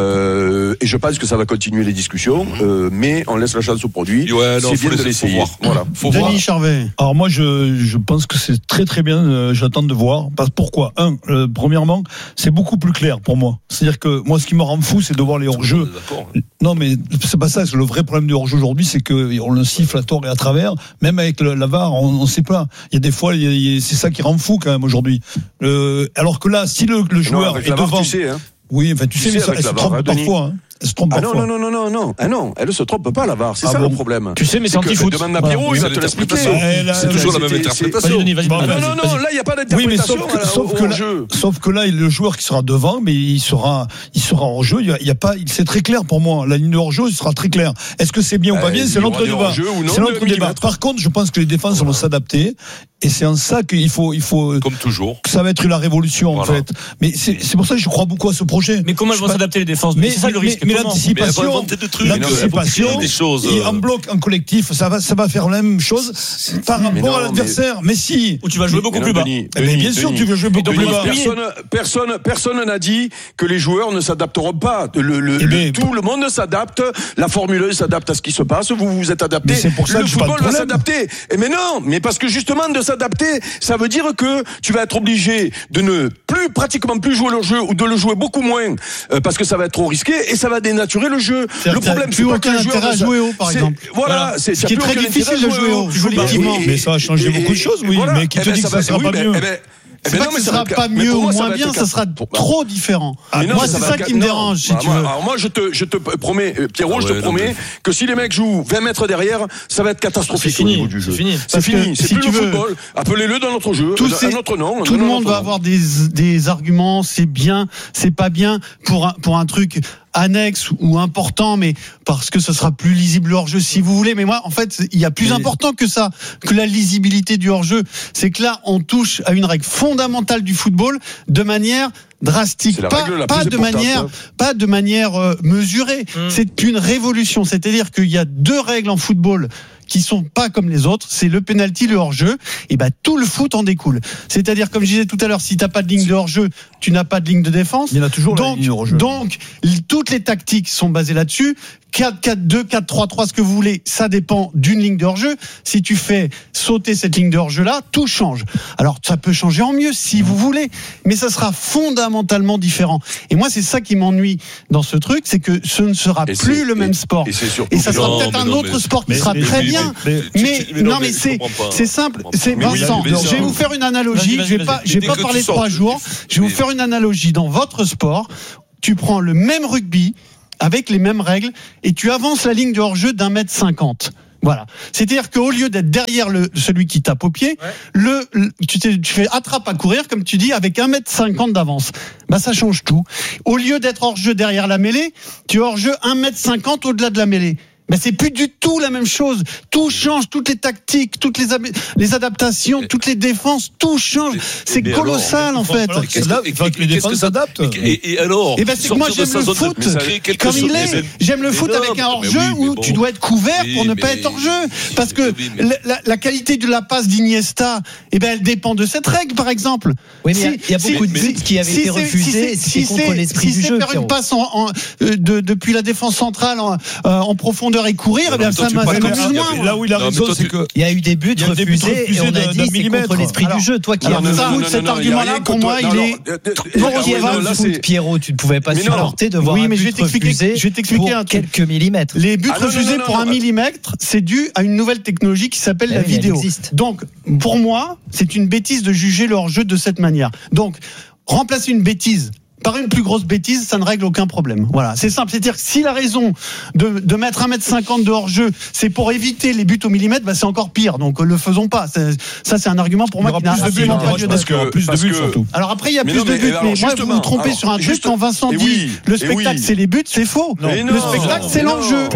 Et je pense que ça va continuer les discussions, mais on laisse la chance au produit. C'est bien de l'essayer. Voilà. Denis Charvet. Alors moi, je pense que c'est très très bien. J'attends de voir. Pourquoi ? Premièrement, c'est beaucoup plus clair pour moi. C'est-à-dire que moi, ce qui me rend fou, c'est de voir les hors-jeux. Non, mais c'est pas ça. Le vrai problème du hors-jeu aujourd'hui, c'est que on le siffle à tort et à travers. Même avec la VAR, on sait pas. Il y a des fois, c'est ça qui rend fou quand même aujourd'hui. Alors que là, si le joueur est devant, oui, enfin tu sais, mais elle se trompe parfois. Elle se trompe parfois. Non. Ah non, elle ne se trompe pas, la VAR. C'est ça le problème. Tu sais, mais c'est anti-foot. Demande à Pierrot, il va te l'expliquer. C'est toujours la même interprétation. Non, là, il n'y a pas d'interprétation. Sauf que là, le joueur qui sera devant, mais il sera en jeu. C'est très clair pour moi. La ligne de hors-jeu, il sera très clair. Est-ce que c'est bien ou pas bien? C'est l'autre débat. C'est l'autre débat. Par contre, je pense que les défenses vont s'adapter. Et c'est en ça qu'il faut comme toujours, que ça va être la révolution en fait. Mais c'est pour ça que je crois beaucoup à ce projet. Mais comment elles vont s'adapter les défenses? Mais c'est ça le risque. Mais l'anticipation, en bloc, en collectif, ça va faire la même chose par rapport à l'adversaire. Mais si, ou tu vas jouer beaucoup plus bas. Bien sûr, tu vas jouer beaucoup plus bas. Personne n'a dit que les joueurs ne s'adapteront pas. Tout le monde s'adapte. La Formule 1 s'adapte à ce qui se passe. Vous vous êtes adapté. Le football va s'adapter. Mais non, mais parce que justement de s'adapter, ça veut dire que tu vas être obligé de ne pratiquement plus jouer le jeu ou de le jouer beaucoup moins parce que ça va être trop risqué et ça va dénaturer le jeu. Le problème, c'est pas que les joueurs jouer haut, par exemple. Voilà, c'est ce qui est très difficile de jouer haut. Mais ça a changé beaucoup de choses, oui. Mais qui te dit que ça sera pas mieux? C'est pas que ça sera pas mieux ou moins bien, ça sera trop différent. Moi, c'est ça qui me dérange, si tu veux. Alors moi, je te promets, Pierrot, je te promets que si les mecs jouent 20 mètres derrière, ça va être catastrophique au niveau du jeu. C'est fini. C'est plus le football. Appelez-le dans notre jeu, un autre nom. Tout le monde va avoir des arguments, c'est bien, c'est pas bien, pour un truc annexe ou important, mais parce que ce sera plus lisible le hors-jeu si vous voulez. Mais moi, en fait, il y a plus important que ça, que la lisibilité du hors-jeu. C'est que là, on touche à une règle fondamentale du football de manière drastique, pas de manière mesurée. C'est une révolution. C'est-à-dire qu'il y a 2 règles en football qui sont pas comme les autres, c'est le penalty, le hors-jeu, et tout le foot en découle. C'est-à-dire, comme je disais tout à l'heure, si t'as pas de ligne de hors-jeu, tu n'as pas de ligne de défense. Il y en a toujours la ligne de hors-jeu. Donc, toutes les tactiques sont basées là-dessus. 4-4-2, 4-3-3, ce que vous voulez, ça dépend d'une ligne de hors-jeu. Si tu fais sauter cette ligne de hors-jeu-là, tout change. Alors, ça peut changer en mieux, si vous voulez, mais ça sera fondamentalement différent. Et moi, c'est ça qui m'ennuie dans ce truc, c'est que ce ne sera plus le même sport. Et ça sera peut-être un autre sport qui sera très bien. Mais c'est simple. C'est Vincent. Je vais vous faire une analogie. Je vais pas parler 3 jours. Je vais vous faire une analogie dans votre sport. Tu prends le même rugby avec les mêmes règles et tu avances la ligne de hors-jeu d'1m50. Voilà. C'est-à-dire qu'au lieu d'être derrière celui qui tape au pied, tu fais attrape à courir, comme tu dis, avec 1m50 d'avance. Ça change tout. Au lieu d'être hors-jeu derrière la mêlée, tu es hors-jeu 1m50 au-delà de la mêlée. Mais c'est plus du tout la même chose. Tout change, toutes les tactiques, toutes les adaptations, toutes les défenses, tout change. C'est colossal en fait. Les défenses s'adaptent. Et alors, c'est que moi j'aime le foot comme il est. J'aime le foot avec un hors-jeu où tu dois être couvert pour ne pas être hors-jeu. Parce que la qualité de la passe d'Iniesta, elle dépend de cette règle par exemple. Oui, mais il y a beaucoup de buts qui avaient été refusés. C'est contre l'esprit du jeu. Si c'est faire une passe depuis la défense centrale en profondeur et courir, ça m'amuse moins. Là où il a raison, c'est que il y a eu des buts refusés et on a dit c'est contre l'esprit du jeu. Toi qui aimes le foot, cet argument-là pour moi il est le foot, Pierrot, tu ne pouvais pas supporter de voir un but refusé pour quelques millimètres. Les buts refusés pour 1 millimètre, c'est dû à une nouvelle technologie qui s'appelle la vidéo. Donc pour moi, c'est une bêtise de juger le hors-jeu de cette manière. Donc remplacer une bêtise par une plus grosse bêtise, ça ne règle aucun problème. Voilà, c'est simple. C'est-à-dire que si la raison de mettre 1m50 de hors-jeu, c'est pour éviter les buts au millimètre, c'est encore pire. Donc le faisons pas. Ça, c'est un argument pour moi qui n'a absolument pas lieu d'être. Plus de buts surtout. Alors après, il y a plus de buts. Mais moi, vous vous trompez sur un truc quand Vincent dit le spectacle, c'est les buts, c'est faux. Le spectacle, c'est l'enjeu.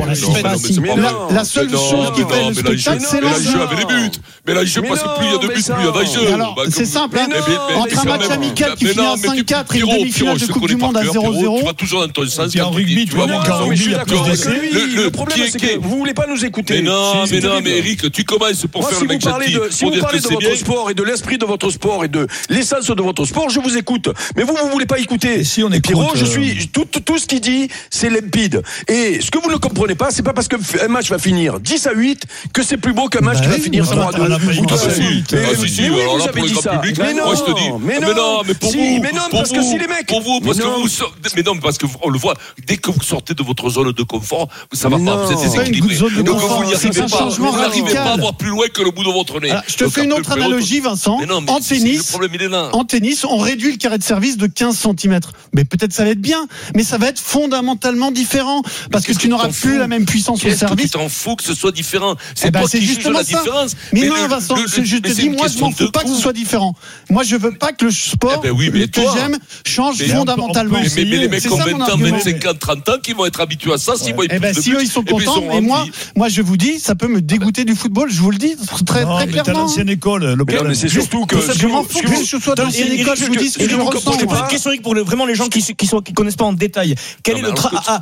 La seule chose qui fait le spectacle, c'est l'enjeu. Mais là, je passe plus il y a 2 buts, plus il y a d'enjeu. Alors, c'est simple. Entre un match amical qui finit à 5-4 et une demi-finale de Coupe du Monde à 0-0. Tu vas toujours dans ton sens. En rugby, tu vas voir qu'en rugby, il y a plus d'essais. Le problème, c'est que vous voulez pas nous écouter. Mais non, mais Eric, tu commences pour faire le mec gentil. Si vous parlez de votre sport et de l'esprit de votre sport et de l'essence de votre sport, je vous écoute. Mais vous voulez pas écouter. Si on est Pierrot, je suis tout ce qu'il dit, c'est limpide. Et ce que vous ne comprenez pas, c'est pas parce qu'un match va finir 10-8 que c'est plus beau qu'un match qui va finir 3-2. Si, alors là, pour le grand public, moi je te dis. Mais non, mais pour vous. Mais non, parce que si les mecs. Pour vous, parce que vous. Mais non, parce qu'on le voit, dès que vous sortez de votre zone de confort, ça va pas, vous êtes déséquilibré. Donc vous n'y arrivez pas. Vous n'arrivez pas à voir plus loin que le bout de votre nez. Je te fais une autre analogie, Vincent. En tennis, on réduit le carré de service de 15 cm. Mais peut-être ça va être bien, mais ça va être fondamentalement différent. Parce que tu n'auras plus la même puissance au service. Tu t'en fous que ce soit différent. C'est toi qui juge la différence. Mais non, Vincent, je te dis, moi, je m'en fous pas que ce soit différent. Moi, je veux pas que le sport que j'aime change fondamentalement. Mais les mecs qui ont 20 ans, 25 ans, 30 ans, qui vont être habitués à ça, s'ils voient plus de buts. Si eux, ils sont contents, et moi, je vous dis, ça peut me dégoûter du football, je vous le dis très clairement. T'as l'ancienne école, mais c'est surtout que. Je m'en fous que je sois dans l'ancienne école, je vous dis ce que je ressens. Une question pour vraiment les gens qui connaissent pas en détail. Quel est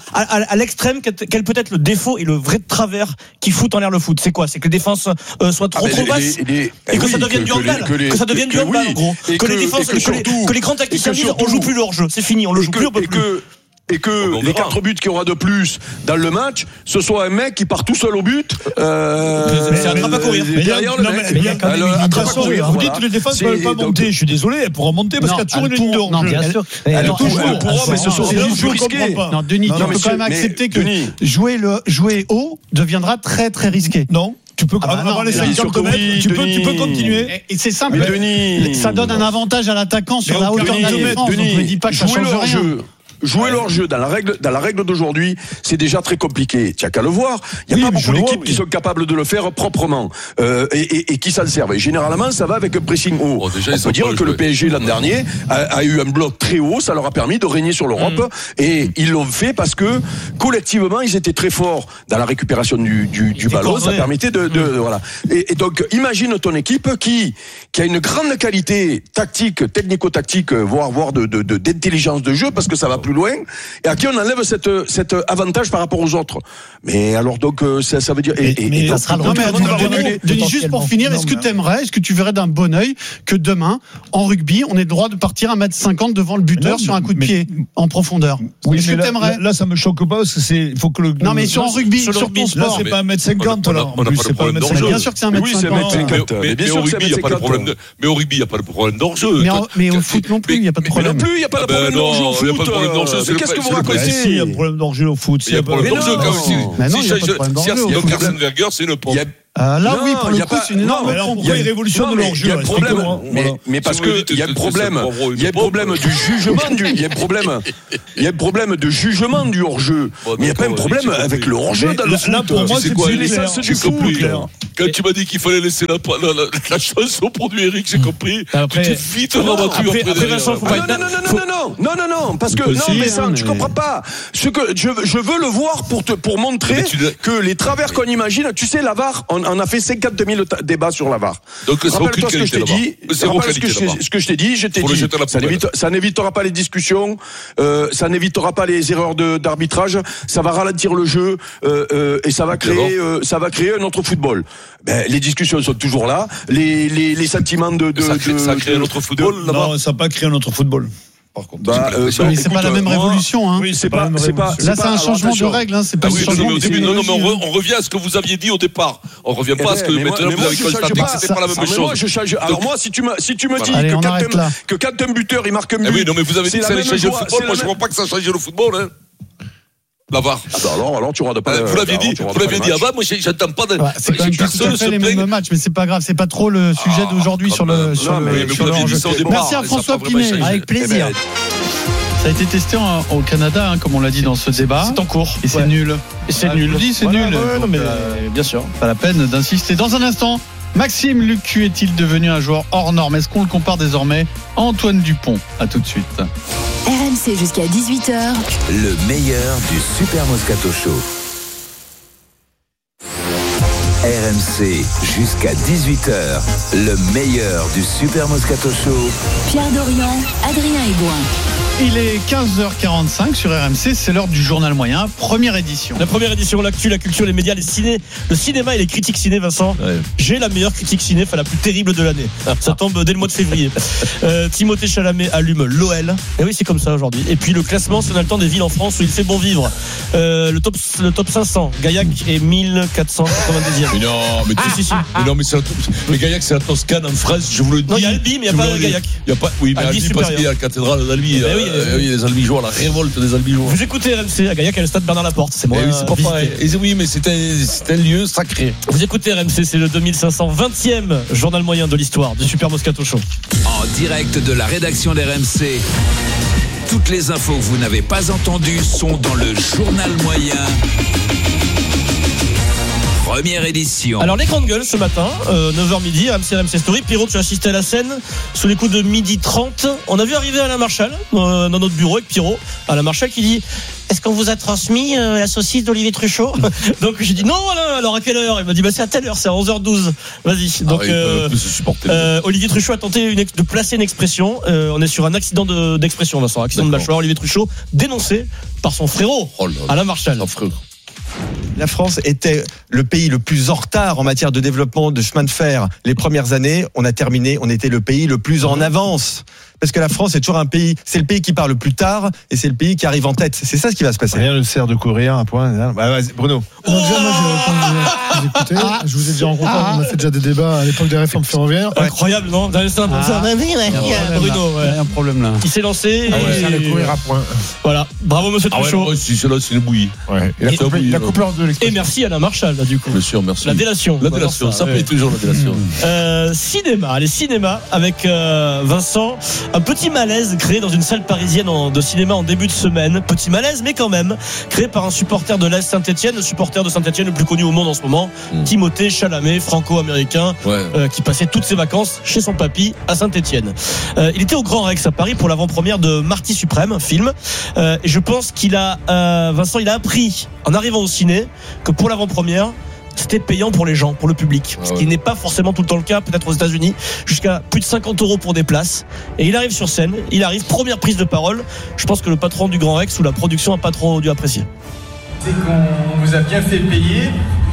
à l'extrême, quel peut être le défaut et le vrai travers qui fout en l'air le foot? C'est quoi? C'est que les défenses soient trop basses et que ça devienne du handball. Que ça devienne du handball, en gros. Que les défenses, que les grands tacticiens disent on joue plus le hors-jeu, c'est fini, on le joue plus, on peut plus. Et que les 4 buts qu'il y aura de plus dans le match, ce soit un mec qui part tout seul au but. C'est attrape à courir. Derrière le mec. Il y a quand même une façon. Vous dites que les défenses ne peuvent pas monter. Je suis désolé, elles pourront monter parce qu'il y a toujours une ligne de hors-jeu. Non, bien sûr. Elle pourra, mais ce sont des jeux risqués. Non, Denis, tu peux quand même accepter que jouer haut deviendra très très risqué. Non. Tu peux avoir les 50 mètres, tu peux continuer. Et c'est simple. Ça donne un avantage à l'attaquant sur la hauteur de la défense. Donc ne dis pas que ça change rien. Jouer leur jeu dans la règle d'aujourd'hui, c'est déjà très compliqué. Tu n'as qu'à le voir. Il n'y a pas beaucoup d'équipes qui sont capables de le faire proprement et qui s'en servent. Et généralement, ça va avec un pressing haut. On peut dire que le PSG l'an dernier a eu un bloc très haut. Ça leur a permis de régner sur l'Europe et ils l'ont fait parce que collectivement, ils étaient très forts dans la récupération du ballon. Ça permettait de voilà. Et donc, imagine ton équipe qui a une grande qualité tactique, technico-tactique, voire d'intelligence de jeu parce que ça va plus loin, et à qui on enlève cet avantage par rapport aux autres. Mais alors donc ça veut dire ça sera le Denis, juste pour finir, est-ce que tu verrais d'un bon œil que demain en rugby on ait le droit de partir 1m50 devant le buteur sur un coup de pied en profondeur? Oui, est-ce que t'aimerais? Là ça me choque pas parce que il faut que le. Non mais sur en rugby, sur ton sport, là c'est pas 1m50 alors. C'est pas 1m50. Bien sûr que c'est 1m50. Oui, c'est 1m50. Mais au rugby, il n'y a pas de problème. Mais au rugby, il n'y a pas de problème d'hors-jeu. Mais au foot non plus, il n'y a pas de problème. Non plus, il n'y a pas de problème d'hors-jeu au foot. Qu'est-ce que vous racontez? Il y a un problème d'orgeux au foot. Il y a un problème d'orgeux quand même. Mais non, il n'y a pas de problème d'orgeux. Donc Arsène Wenger, c'est une pompe. Oui, pour le coup, c'est une énorme. Pourquoi il révolutionne le hors-jeu? Mais parce que il y a le problème. Il y a le problème du jugement il y a le problème de jugement du hors-jeu. Mais il n'y a pas un problème avec le hors-jeu dans le foot. Là, pour moi, c'est quoi l'essence du foot. Quand tu m'as dit qu'il fallait laisser la chance au produit Eric, j'ai compris. Tu t'es vite rabattu après Vincent, non, parce que non, mais ça, tu comprends pas. Ce que je veux le voir pour montrer que les travers qu'on imagine, tu sais, la VAR, on a fait 52 000 débats sur la VAR. Donc rappelle-toi ce que je t'ai dit. Ce que je t'ai dit, ça n'évitera pas les discussions, ça n'évitera pas les erreurs d'arbitrage, ça va ralentir le jeu et ça va créer un autre football. Les discussions sont toujours là, les sentiments ça crée un autre football là-bas. Non, ça n'a pas créé un autre football. Par contre, mais c'est pas la même révolution. Hein. Oui, c'est pas. Là, c'est un changement de règle. Hein. C'est pas un changement. Au début, non, mais on revient à ce que vous aviez dit au départ. On revient pas à ce que maintenant vous avez constaté que c'était pas la même chose. Moi, je change. Alors moi, si tu me dis que quand un buteur il marque un but, oui, non, mais vous avez dit que ça allait changer le football. Moi, je vois pas que ça change le football. Hein. La VAR. Alors tu auras pas. Vous l'aviez dit avant. Moi, j'attends pas. C'est quand même pas tout à fait les mêmes matchs, mais c'est pas grave. C'est pas trop le sujet d'aujourd'hui sur le. Merci à François Pinet. Avec plaisir. Ça a été testé au Canada, comme on l'a dit dans ce débat. C'est en cours. Et c'est nul. Et c'est nul. C'est nul. Non, mais bien sûr. Pas la peine d'insister. Dans un instant, Maxime Lucu est-il devenu un joueur hors norme? Est-ce qu'on le compare désormais à Antoine Dupont? À tout de suite. RMC jusqu'à 18h. Le meilleur du Super Moscato Show. RMC jusqu'à 18h. Le meilleur du Super Moscato Show. Pierre Dorian, Adrien Aigouin. Il est 15h45 sur RMC, c'est l'heure du journal moyen, première édition. La première édition, l'actu, la culture, les médias, le cinéma et les critiques ciné, Vincent. Ouais. J'ai la meilleure critique ciné, la plus terrible de l'année. Ça tombe dès le mois de février. Timothée Chalamet allume l'OL. Et oui, c'est comme ça aujourd'hui. Et puis le classement, si on a le temps, des villes en France où il fait bon vivre. Le top 500, Gaillac est 1492e. Mais non, mais si. Mais Gaillac, c'est la Toscane en France, je vous le dis. Non, il y a Albi, mais il n'y a pas Gaillac. Oui, mais Albi, parce qu'il y a la cathédrale d'Albi. Oui, les Albigeois, la révolte des Albigeois. Vous écoutez RMC, à Gaillac, il y a le stade Bernard Laporte. C'est moi. Oui, c'est pas pareil. Oui, mais c'est un lieu sacré. Vous écoutez RMC, c'est le 2520e journal moyen de l'histoire du Super Moscato Show. En direct de la rédaction d'RMC. Toutes les infos que vous n'avez pas entendues sont dans le journal moyen. Première édition. Alors les grandes gueules ce matin, 9h midi, RMC Story. Pierrot, tu as assisté à la scène sous les coups de 12h30. On a vu arriver Alain Marchal dans notre bureau avec Pierrot. Alain Marchal qui dit: est-ce qu'on vous a transmis la saucisse d'Olivier Truchot? Donc j'ai dit non Alain, alors à quelle heure? Il m'a dit c'est à telle heure, c'est à 11h12. Vas-y. Donc Olivier Truchot a tenté de placer une expression. On est sur un accident d'expression, Vincent, accident de mâchoire. Olivier Truchot dénoncé par son frérot Alain Marchal. La France était le pays le plus en retard en matière de développement de chemin de fer. Les premières années, on était le pays le plus en avance. Parce que la France est toujours un pays, c'est le pays qui part le plus tard et c'est le pays qui arrive en tête. C'est ça ce qui va se passer. Rien ne sert de courir un point. Bruno. Déjà, je vous ai déjà rencontré, on a fait déjà des débats à l'époque des réformes ferroviaires. Incroyable, non? Bruno, il y a un problème là. Il s'est lancé. Et courir à point. Voilà. Bravo, monsieur Truchot. C'est là, c'est le bouilli. Il a coupé en deux l'expression. Et merci Alain Marchal, là, du coup. Bien sûr, merci. La délation. Ça paye toujours la délation. Les cinémas avec Vincent. Un petit malaise créé dans une salle parisienne de cinéma en début de semaine. Petit malaise, mais quand même. Créé par un supporter de l'Est Saint-Etienne, le supporter de Saint-Etienne le plus connu au monde en ce moment, Timothée Chalamet, franco-américain, qui passait toutes ses vacances chez son papy à Saint-Etienne. Il était au Grand Rex à Paris pour l'avant-première de Marty Suprême, un film. Et je pense Vincent, il a appris en arrivant au ciné que pour l'avant-première, c'était payant pour les gens, pour le public. Ce qui n'est pas forcément tout le temps le cas, peut-être aux États-Unis, jusqu'à plus de 50 € pour des places. Et il arrive sur scène, première prise de parole. Je pense que le patron du Grand Rex ou la production n'a pas trop dû apprécier. C'est qu'on vous a bien fait payer.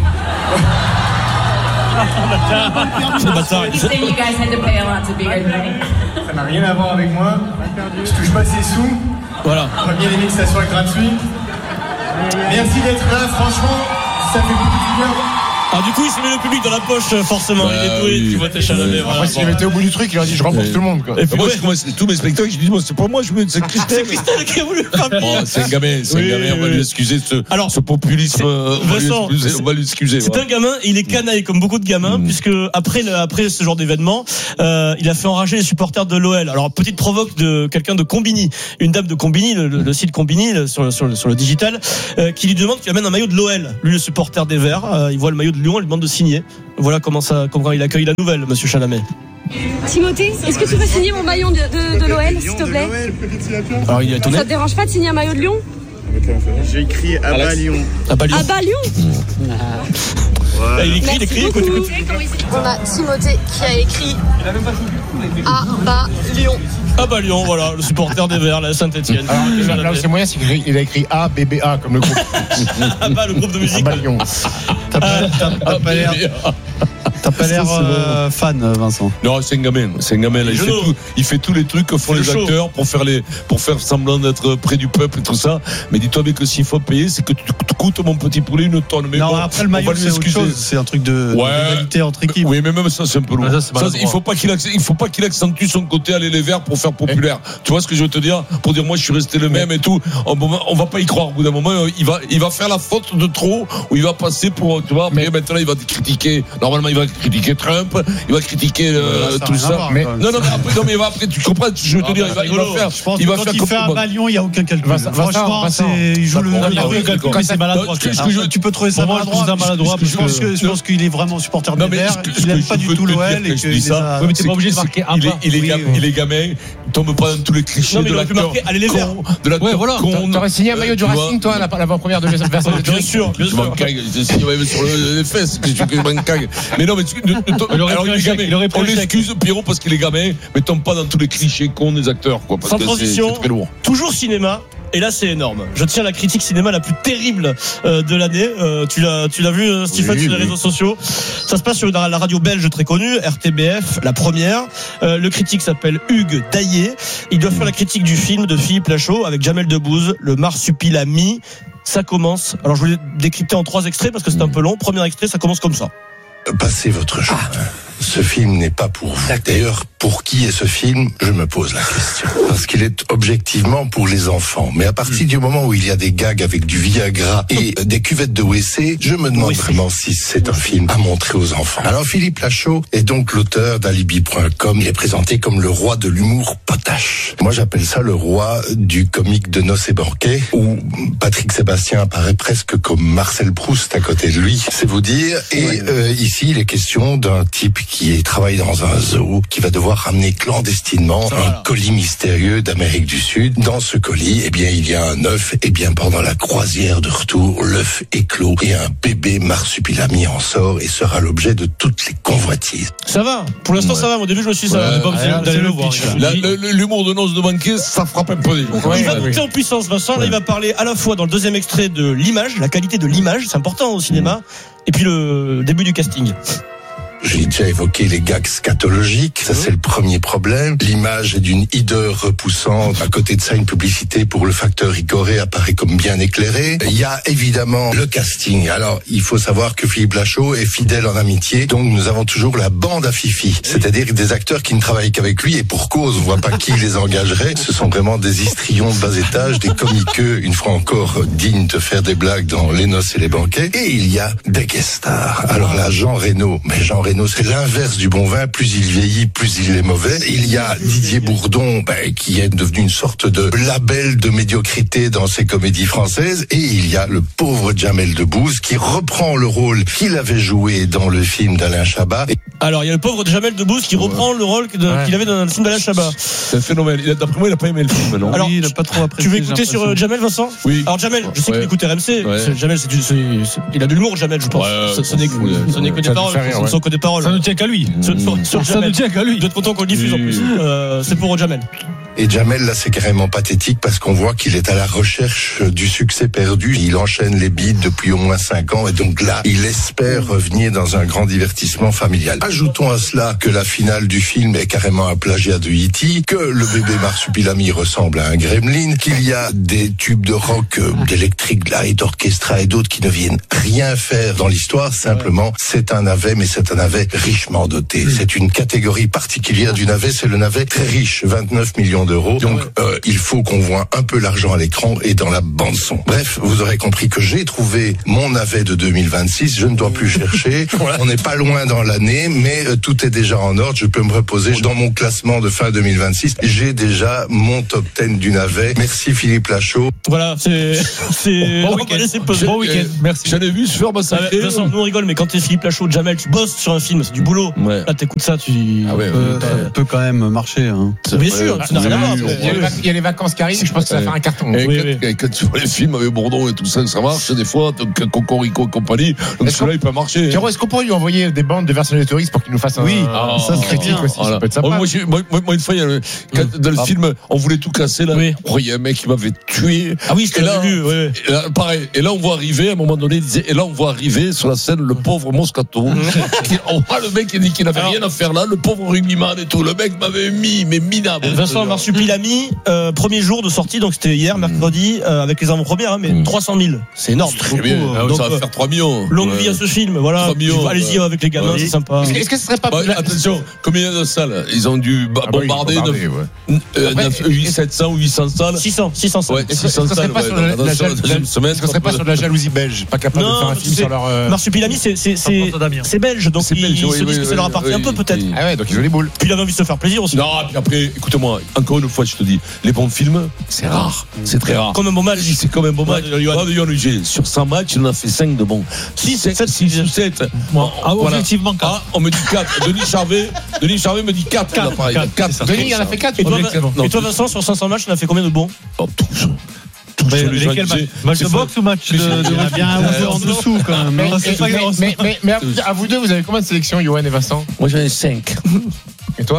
C'est le bâtard. Ça n'a rien à voir avec moi. Je touche pas ces sous. Voilà. Bien aimé que ça soit gratuit. Merci d'être là, franchement. Ça fait beaucoup de bien. Ah, du coup, il s'est mis le public dans la poche, forcément. Il est doué, Timothée Chalamet. Après, s'il avait été au bout du truc, il aurait dit je rembourse tout le monde. Quoi. Et puis moi, je commence tous mes spectacles, je dis c'est pas moi, c'est Christelle. C'est Christelle qui a voulu faire c'est un gamin, on va lui excuser ce populisme. On va lui excuser. C'est un gamin, il est canaille comme beaucoup de gamins, puisque après ce genre d'événement, il a fait enrager les supporters de l'OL. Alors, petite provoque de quelqu'un de Combini, une dame de Combini, le site Combini sur le digital, qui lui demande qu'il amène un maillot de l'OL. Lui, le supporter des Verts, il voit le maillot de Lyon, il demande de signer. Voilà comment il accueille la nouvelle, monsieur Chalamet. Timothée, est-ce que tu peux signer mon maillot de l'OL, s'il te plaît? Alors, il est étonné. Ça te dérange pas de signer un maillot de Lyon? J'ai écrit Abba Lyon. Abba Lyon. Il écrit, écoute. On a Timothée qui a écrit Abba Lyon. Abba Lyon, voilà, le supporter des Verts, la Saint-Etienne. Là où c'est moyen, c'est qu'il a écrit ABBA comme le groupe. Abba, le groupe de musique. Abba Lyon. T'as pas l'air fan, Vincent. Non, c'est un gamin. Là, il fait tous les trucs que font les acteurs pour faire semblant d'être près du peuple et tout ça. Mais dis-toi bien que s'il faut payer, c'est que tu coûtes, mon petit poulet, une tonne. Mais non, bon, après le maillot, c'est autre chose. C'est un truc de rivalité entre équipes. Oui, mais même ça, c'est un peu lourd. Il faut pas qu'il accentue son côté aller les Verts pour faire populaire. Tu vois ce que je veux te dire? Pour dire, moi, je suis resté le même et tout. On va pas y croire. Au bout d'un moment, il va faire la faute de trop, où il va passer pour, tu vois, mais maintenant, il va critiquer. Normalement, il va critiquer Trump, il va critiquer tout ça. Mais après, tu comprends, je veux te dire, il va faire. Je pense que quand il fait un ballon, il n'y a aucun calcul. Franchement, il joue le calcul, mais c'est maladroit. Tu peux trouver ça maladroit. Je pense qu'il est vraiment supporter des Verts, il n'aime pas du tout l'OL et que ça. Oui, mais t'es pas obligé de marquer un pas. Il est gamin, il tombe pas dans tous les clichés de l'acteur. Allez les Verts. De l'acteur con. T'aurais signé un maillot du Racing, toi, l'avant-première de Vincent. Bien sûr. Tu m'en cagues, j'ai signé sur les fesses, que je m'en cague. Mais non, mais alors on l'excuse Pierrot parce qu'il est gamin, mais tombe pas dans tous les clichés cons des acteurs, quoi. Parce sans que transition, c'est très lourd. Toujours cinéma. Et là, c'est énorme. Je tiens la critique cinéma la plus terrible de l'année. Tu l'as vu, Stephen, sur les réseaux sociaux. Ça se passe sur la radio belge très connue, RTBF, la première. Le critique s'appelle Hugues Daillé. Il doit faire la critique du film de Philippe Lachaud avec Jamel Debbouze, Le Marsupilami. Ça commence. Alors, je voulais décrypter en 3 extraits parce que c'est un peu long. Premier extrait, ça commence comme ça. Passez votre chemin. Ce film n'est pas pour vous. D'ailleurs, pour qui est ce film? Je me pose la question. Parce qu'il est objectivement pour les enfants. Mais à partir du moment où il y a des gags avec du Viagra et des cuvettes de WC, je me demande vraiment si c'est un film à montrer aux enfants. Alors Philippe Lachaud est donc l'auteur d'Alibi.com. Il est présenté comme le roi de l'humour potache. Moi, j'appelle ça le roi du comique de noces et banquets, où Patrick Sébastien apparaît presque comme Marcel Proust à côté de lui. C'est vous dire. Et ici, il est question d'un type qui travaille dans un zoo, qui va devoir ramener clandestinement un colis mystérieux d'Amérique du Sud. Dans ce colis, eh bien, il y a un œuf. Et bien, pendant la croisière de retour, l'œuf éclot et un bébé marsupilami en sort et sera l'objet de toutes les convoitises. Ça va. Pour l'instant, ça va. Au début, je me suis dit, ça va. D'aller le voir. L'humour de noces de banquier, ça frappe un peu. Il va monter en puissance, Vincent. Là, il va parler à la fois dans le deuxième extrait de l'image, la qualité de l'image, c'est important au cinéma, et puis le début du casting. J'ai déjà évoqué les gags scatologiques, ça c'est le premier problème. L'image est d'une hideur repoussante. À côté de ça, une publicité pour le facteur Ricoré apparaît comme bien éclairée. Il y a évidemment le casting. Alors, il faut savoir que Philippe Lachaud est fidèle en amitié, donc nous avons toujours la bande à Fifi, c'est-à-dire des acteurs qui ne travaillent qu'avec lui et pour cause, on voit pas qui les engagerait. Ce sont vraiment des histrions de bas étage, des comiqueux, une fois encore dignes de faire des blagues dans Les Noces et les Banquets. Et il y a des guest stars. Alors là, Jean Reno, mais Jean Reno, c'est l'inverse du bon vin. Plus il vieillit, plus il est mauvais. Il y a Didier Bourdon, qui est devenu une sorte de label de médiocrité dans ses comédies françaises. Et il y a le pauvre Jamel Debbouze qui reprend le rôle qu'il avait joué dans le film d'Alain Chabat. Alors, il y a le pauvre Jamel Debbouze qui reprend le rôle qu'il avait dans le film d'Alain Chabat. C'est un phénomène. D'après moi, il n'a pas aimé le film, non? Alors, il n'a pas trop apprécié. Tu veux écouter sur Jamel, Vincent? Oui. Alors, Jamel, je sais qu'il écoute RMC. Jamel, il a de l'humour, Jamel, je pense. Ce n'est que des paroles. Ce sont que des paroles. Ça ne tient qu'à lui. Ça ne tient qu'à lui. Vous êtes content qu'on le diffuse en plus. C'est pour Jamel. Et Jamel, là, c'est carrément pathétique parce qu'on voit qu'il est à la recherche du succès perdu. Il enchaîne les bides depuis au moins 5 ans et donc là, il espère revenir dans un grand divertissement familial. Ajoutons à cela que la finale du film est carrément un plagiat de E.T., que le bébé Marsupilami ressemble à un gremlin, qu'il y a des tubes de rock, d'Electric Light Orchestra et d'autres qui ne viennent rien faire dans l'histoire. Simplement, c'est un navet, mais c'est un navet richement doté. C'est une catégorie particulière du navet, c'est le navet très riche, 29 millions d'euros. Donc, il faut qu'on voit un peu l'argent à l'écran et dans la bande-son. Bref, vous aurez compris que j'ai trouvé mon navet de 2026. Je ne dois plus chercher. On n'est pas loin dans l'année, mais tout est déjà en ordre. Je peux me reposer. Dans mon classement de fin 2026, j'ai déjà mon top 10 du navet. Merci Philippe Lachaud. Voilà, c'est bon week-end. Merci. J'en ai vu se faire massacrer. Vincent, nous on rigole, mais quand t'es Philippe Lachaud, Jamel, tu bosses sur un film, c'est du boulot. Ouais. Là, t'écoutes ça, tu. peut quand même marcher. Hein. Bien sûr, ça n'a rien à voir. Il y a les vacances qui arrivent, je pense que ça va faire un carton. Quand tu vois les films avec Bourdon et tout ça, ça marche des fois, donc Cocorico et compagnie, donc celui-là il peut marcher. Pierrot, est-ce qu'on pourrait lui envoyer des bandes de version des touristes pour qu'il nous fasse un critique aussi, ça peut être sympa. Moi une fois, dans le film, on voulait tout casser là. Il y a un mec qui m'avait tué. Ah oui, je l'ai vu. Pareil. Et là, on voit arriver, à un moment donné, il disait, et là, on voit arriver sur la scène le pauvre Moscato. On voit le mec qui dit qu'il n'avait rien à faire là, le pauvre rugbyman et tout. Le mec m'avait mis, mais minable. Vincent Marsupilami, premier jour de sortie, donc c'était hier, mercredi, avec les avant-premières, mais 300 000. C'est énorme. Très bien. Donc, ça va faire 3 millions. Longue vie à ce film, voilà. Allez-y avec les gamins, c'est sympa. Est-ce que ce serait pas. Attention, combien de salles? Ils ont dû bombarder 700 ou 800 salles. 600 salles. Ouais, 600 salles. Est-ce qu'on serait pas sur de la jalousie belge, pas capable de faire un film sur leur. Marsupilami, c'est belge, donc ils se disent que ça leur appartient un peu peut-être. Ah ouais, donc ils ont les boules. Puis il avait envie de se faire plaisir aussi. Non, puis après, écoute-moi, encore une fois, je te dis, les bons films, c'est rare, c'est très rare. Comme un bon match. C'est comme un bon match. Sur 100 matchs, il en a fait 5 de bons. 6 ou 7. Objectivement 4. On me dit 4. Denis Charvet me dit 4. 4. Denis, il en a fait 4. Et toi, Vincent, sur 500 matchs, il en a fait combien de bons? Tous. Lesquels match de boxe ou match de. Il y en a bien un ou deux en dessous quand même. Mais à vous deux, vous avez combien de sélections, Johan et Vincent? Moi, j'en ai 5. Et toi?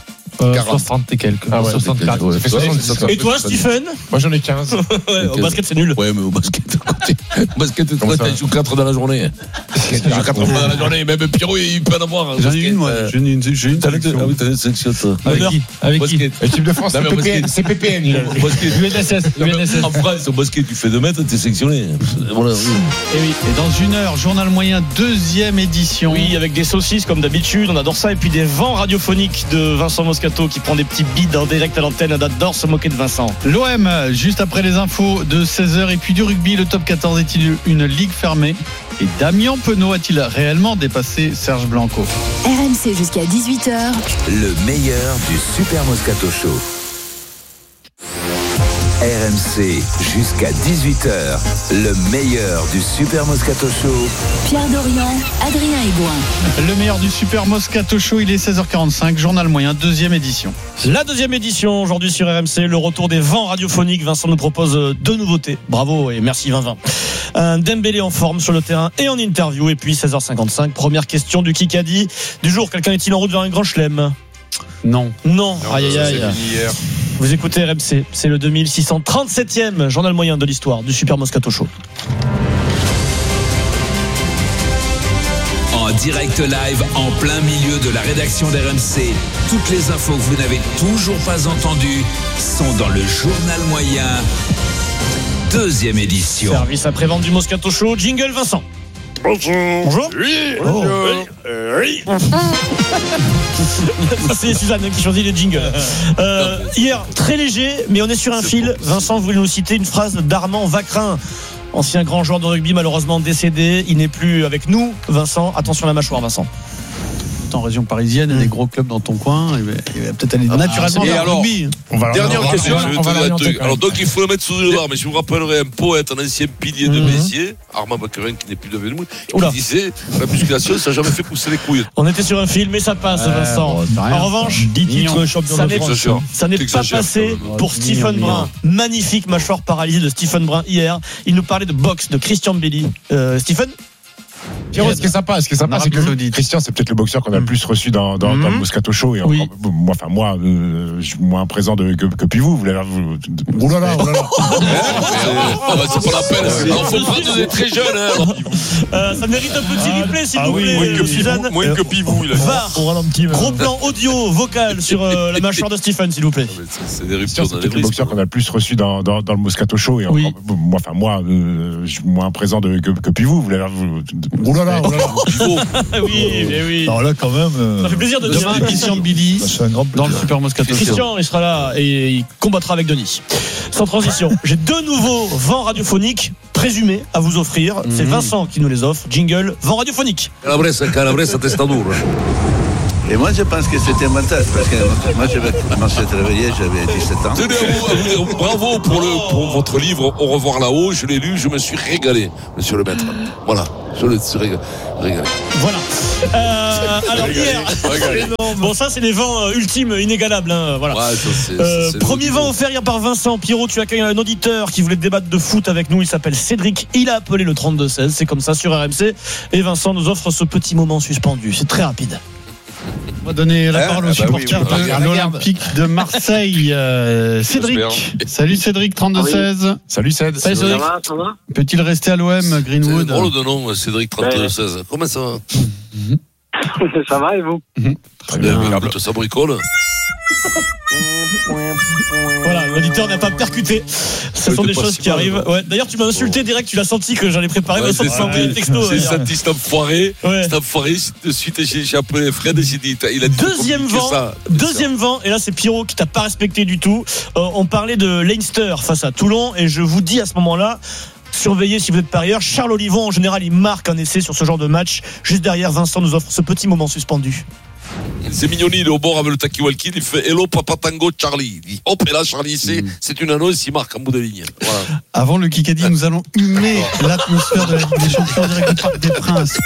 60 et quelques. Ah ouais, 64. Ouais, ça fait 70. Et toi, Stephen? Moi, j'en ai 15. Au basket, c'est nul. Ouais, mais au basket, tu joues 4 dans la journée. Tu joues 4 dans la journée. Même Pierrot, il peut en avoir. J'en ai une, moi. J'ai une sélection. Ah oui, t'as une sélection, toi. Avec qui? L'équipe de France, c'est PPN. UNSS. En France, au basket, tu fais 2 mètres, t'es sélectionné. Voilà. Et dans une heure, journal moyen, 2e édition. Oui, avec des saucisses comme d'habitude, on adore ça. Et puis des vents radiophoniques de Vincent Moscato qui prend des petits bides en direct à l'antenne. On adore se moquer de Vincent. L'OM, juste après les infos de 16h. Et puis du rugby, le top 14 est-il une ligue fermée? Et Damien Penaud a-t-il réellement dépassé Serge Blanco? RMC jusqu'à 18h. Le meilleur du Super Moscato Show. RMC jusqu'à 18h. Le meilleur du Super Moscato Show. Pierre Dorian, Adrien Aigouin. Le meilleur du Super Moscato Show, il est 16h45, journal moyen, 2e édition. La 2e édition aujourd'hui sur RMC, le retour des vents radiophoniques. Vincent nous propose 2 nouveautés. Bravo et merci 2020. Un Dembélé en forme sur le terrain et en interview. Et puis 16h55, première question du Kikadi du jour. Quelqu'un est-il en route vers un grand chelem? Non. Aïe. Vous écoutez RMC, c'est le 2637e journal moyen de l'histoire du Super Moscato Show. En direct live, en plein milieu de la rédaction d'RMC, toutes les infos que vous n'avez toujours pas entendues sont dans le journal moyen, 2e édition. Service après-vente du Moscato Show, jingle Vincent. Bonjour. Oui. C'est Suzanne qui choisit les jingles. Hier, très léger, mais on est sur un fil. Vincent, vous voulez nous citer une phrase d'Armand Vacrin, ancien grand joueur de rugby, malheureusement décédé. Il n'est plus avec nous. Vincent, attention à la mâchoire, Vincent. En région parisienne, il y a des gros clubs dans ton coin. Il va peut-être aller naturellement vers le rugby. Dernière question. Alors donc il faut le mettre sous le radar, mais je vous rappellerai un poète, un ancien pilier de Messier, Armand Vacrin, qui n'est plus devenu nous, qui disait la musculation, ça n'a jamais fait pousser les couilles. On était sur un film, mais ça passe, Vincent. En revanche, ça n'est pas passé pour Stephen Brun. Magnifique mâchoire paralysée de Stephen Brun hier. Il nous parlait de boxe de Christian Belli. Stephen? Ce qui est sympa, c'est que Christian, c'est peut-être le boxeur qu'on a le plus reçu dans le Moscato Show. Et moi, je suis moins présent que puis vous. Oh là là. C'est pas la peine. Il faut prendre des très jeunes. Ça mérite un petit replay, s'il vous plaît. Suzanne. Moins que Pivou. VAR. Gros plan audio, vocal sur la mâchoire de Stephen, s'il vous plaît. C'est des ruptures. C'est peut-être le boxeur qu'on a le plus reçu dans le Moscato Show. Et moi, je suis moins présent que puis vous. Oh là là. Oui. Alors là, quand même. Ça fait plaisir de dire Christian Billy dans le Super Moscato Show. Christian, il sera là et il combattra avec Denis. Sans transition, j'ai 2 nouveaux vents radiophoniques présumés à vous offrir. C'est Vincent qui nous les offre. Jingle, vent radiophonique. Calabresa Testadur. Et moi, je pense que c'était un montage, parce que moi, je me suis réveillé, j'avais 17 ans. Tenez à vous, bravo pour votre livre Au revoir là-haut. Je l'ai lu, je me suis régalé, monsieur le maître. Voilà, je me suis régalé. Voilà. Alors hier, bon, ça c'est les vents ultimes, inégalables. Voilà. Ouais, c'est premier vent offert hier par Vincent. Pierrot, tu accueilles un auditeur qui voulait débattre de foot avec nous. Il s'appelle Cédric. Il a appelé le 32-16. C'est comme ça sur RMC. Et Vincent nous offre ce petit moment suspendu. C'est très rapide. On va donner la parole aux supporters de l'Olympique de Marseille. Cédric. Salut Cédric, 32-16. Salut Cédric. Salut Cédric. Ça va Peut-il rester à l'OM, Greenwood? C'est drôle de nom, Cédric 32-16. Comment ça va? Ça va et vous? Très bien, tout ça bricole. Voilà, l'auditeur n'a pas percuté. Ce sont des choses qui arrivent. Ouais. D'ailleurs, tu m'as insulté direct, tu l'as senti que j'allais préparer. C'est cet enfoiré. Cet enfoiré. De suite, j'ai appelé Fred et j'ai dit, il a dit Deuxième vent. Et là, c'est Pierrot qui t'a pas respecté du tout. On parlait de Leinster face à Toulon. Et je vous dis à ce moment-là, surveillez si vous êtes parieur. Charles Olivon, en général, il marque un essai sur ce genre de match. Juste derrière, Vincent nous offre ce petit moment suspendu. C'est Mignoni, il est au bord avec le Takiwalki, il fait Hello Papa Tango Charlie. Il dit hop, et là Charlie, c'est une annonce, il marque en bout de ligne. Voilà. Avant le Kikadi, nous allons humer l'atmosphère de la Ligue des Champions en direct du Parc des Princes.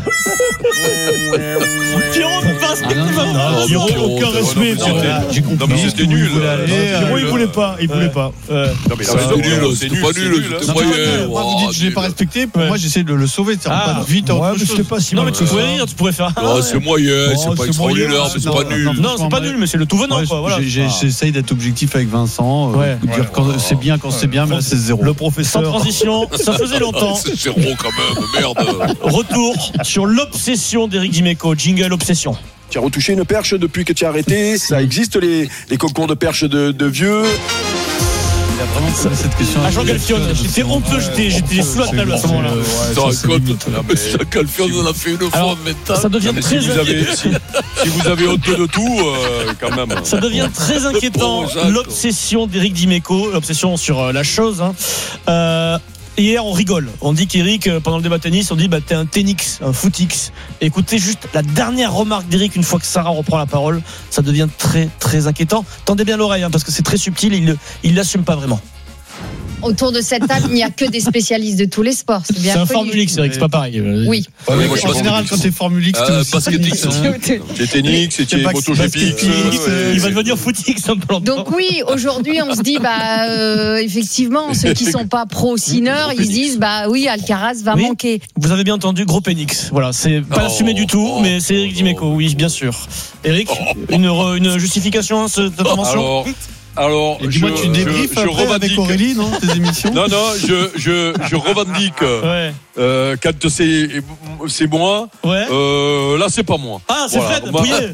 Pierrot ne passe pas. Pierrot, aucun respect. J'ai compris. Non, mais c'était nul. Pierrot, il voulait pas. Non, mais c'est nul, c'était pas nul. Moi, vous dites, je l'ai pas respecté. Moi, j'essaie de le sauver. C'est pas vite. Non, mais tu pourrais rire, tu pourrais faire. C'est moyen, c'est pas extraordinaire, mais c'est pas nul. Non, c'est pas nul, mais c'est le tout venant. J'essaye d'être objectif avec Vincent. Dire quand c'est bien, mais là, c'est zéro. Le professeur. Sans transition, ça faisait longtemps. C'est zéro quand même, merde. Retour sur l'obsession d'Éric Dimeco. Jingle obsession. Tu as retouché une perche depuis que tu as arrêté. Ça existe les concours de perche de vieux. Il a vraiment posé cette question. Jean Galfione, j'étais honteux, j'étais sous la table à ce moment-là. Galfione, on a fait une fois maintenant. Ça devient très inquiétant. Si vous avez honte de tout, quand même. Ça devient très inquiétant. L'obsession d'Éric Dimeco, l'obsession sur la chose. Hier, on rigole. On dit qu'Éric, pendant le débat tennis, on dit t'es un tenix, un footix. Écoutez juste la dernière remarque d'Éric une fois que Sarah reprend la parole. Ça devient très, très inquiétant. Tendez bien l'oreille, parce que c'est très subtil et il l'assume pas vraiment. Autour de cette table, il n'y a que des spécialistes de tous les sports. C'est bien. C'est un Formule X, Eric, c'est pas pareil. Oui. En général, quand t'es Formule X, c'est tennis, c'est MotoGP. Il va devenir footix un peu. Donc oui, aujourd'hui, on se dit, effectivement, ceux qui sont pas pro-sineurs, ils se disent, oui, Alcaraz va manquer. Vous avez bien entendu, gros pénix. Voilà, c'est pas assumé du tout, mais c'est Éric Dimeco, oui, bien sûr. Éric, une justification à cette intervention? Alors, dis-moi, tu débriefes avec Aurélie, non, tes émissions? Non, je revendique. Quand c'est moi, là c'est pas moi. Ah, c'est Fred Pouillet.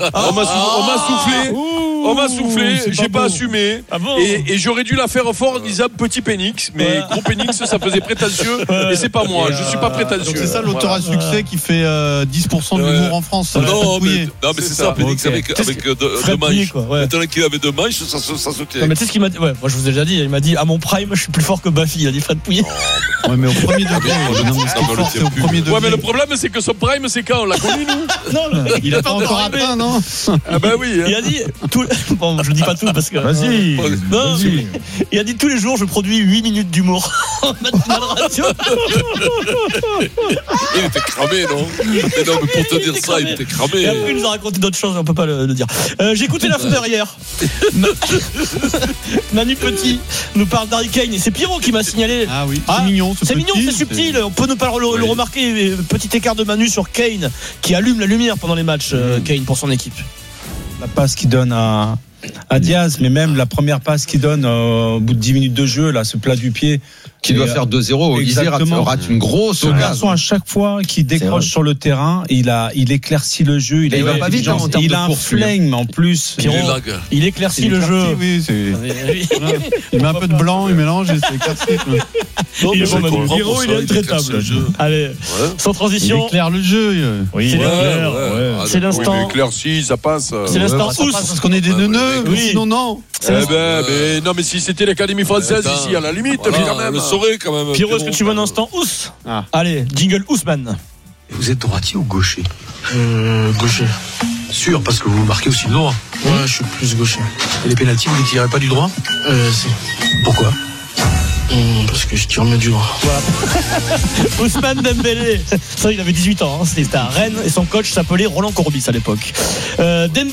On m'a soufflé, j'ai pas assumé. Et j'aurais dû la faire fort en disant petit pénix, mais gros pénix, ça faisait prétentieux. Et c'est pas moi, je suis pas prétentieux. Donc c'est ça l'auteur à succès qui fait 10% de l'humour en France. Non, mais c'est ça, pénix avec deux manches. Maintenant qu'il avait deux manches, ça se tient. Non, mais tu sais ce qu'il m'a dit? Moi je vous ai déjà dit, il m'a dit à mon prime, je suis plus fort que Baffy, il a dit Fred Pouillet. Ouais, mais au premier degré. Ouais, mais le problème, c'est que son prime, c'est quand on l'a connu, nous? Non, il a pas encore atteint, non? Ah, ben oui. Il a dit, bon, je dis pas tout parce que. Vas-y. Non, il a dit tous les jours, je produis 8 minutes d'humour en matinale radio. Il était cramé, non? Mais non, mais pour te dire ça, il était cramé. Et après, il nous a raconté d'autres choses, on peut pas le dire. J'ai écouté l'after hier. Manu Petit nous parle d'Harry Kane et c'est Pierrot qui m'a signalé. Ah oui, c'est mignon. C'est mignon, c'est subtil. On peut ne pas le remarquer. Petit écart de Manu sur Kane qui allume la lumière pendant les matchs. Kane pour son équipe. La passe qu'il donne à Diaz, mais même la première passe qu'il donne au bout de 10 minutes de jeu, là, ce plat du pied. Qui doit faire 2-0. Olysée rate une grosse. Ce garçon, à chaque fois qu'il décroche sur le terrain, il éclaircit le jeu. Il va pas vite en termes de course. Il a un flingue, en plus. Il éclaircit le jeu. Oui, il met un peu de blanc, il mélange et c'est éclairci. Il est intraitable. Allez, sans transition. Il éclaire le jeu. C'est l'instant. Il éclairci, ça passe. C'est l'instant Ous. Parce qu'on est des neuneux. Sinon, non. Mais non, mais si c'était l'Académie française ici, à la limite, quand même. Quand même. Pierrot, est-ce que tu veux un instant Ous? Allez, jingle Ousmane. Vous êtes droitier ou gaucher? Gaucher. Sûr, parce que vous marquez aussi du droit. Ouais, je suis plus gaucher. Et les pénaltys, vous ne tirez pas du droit? Si. Pourquoi? Parce que je tire mieux du droit. Voilà. Ousmane Dembélé. Ça, il avait 18 ans. C'était à Rennes et son coach s'appelait Roland Courbis à l'époque. Dembélé.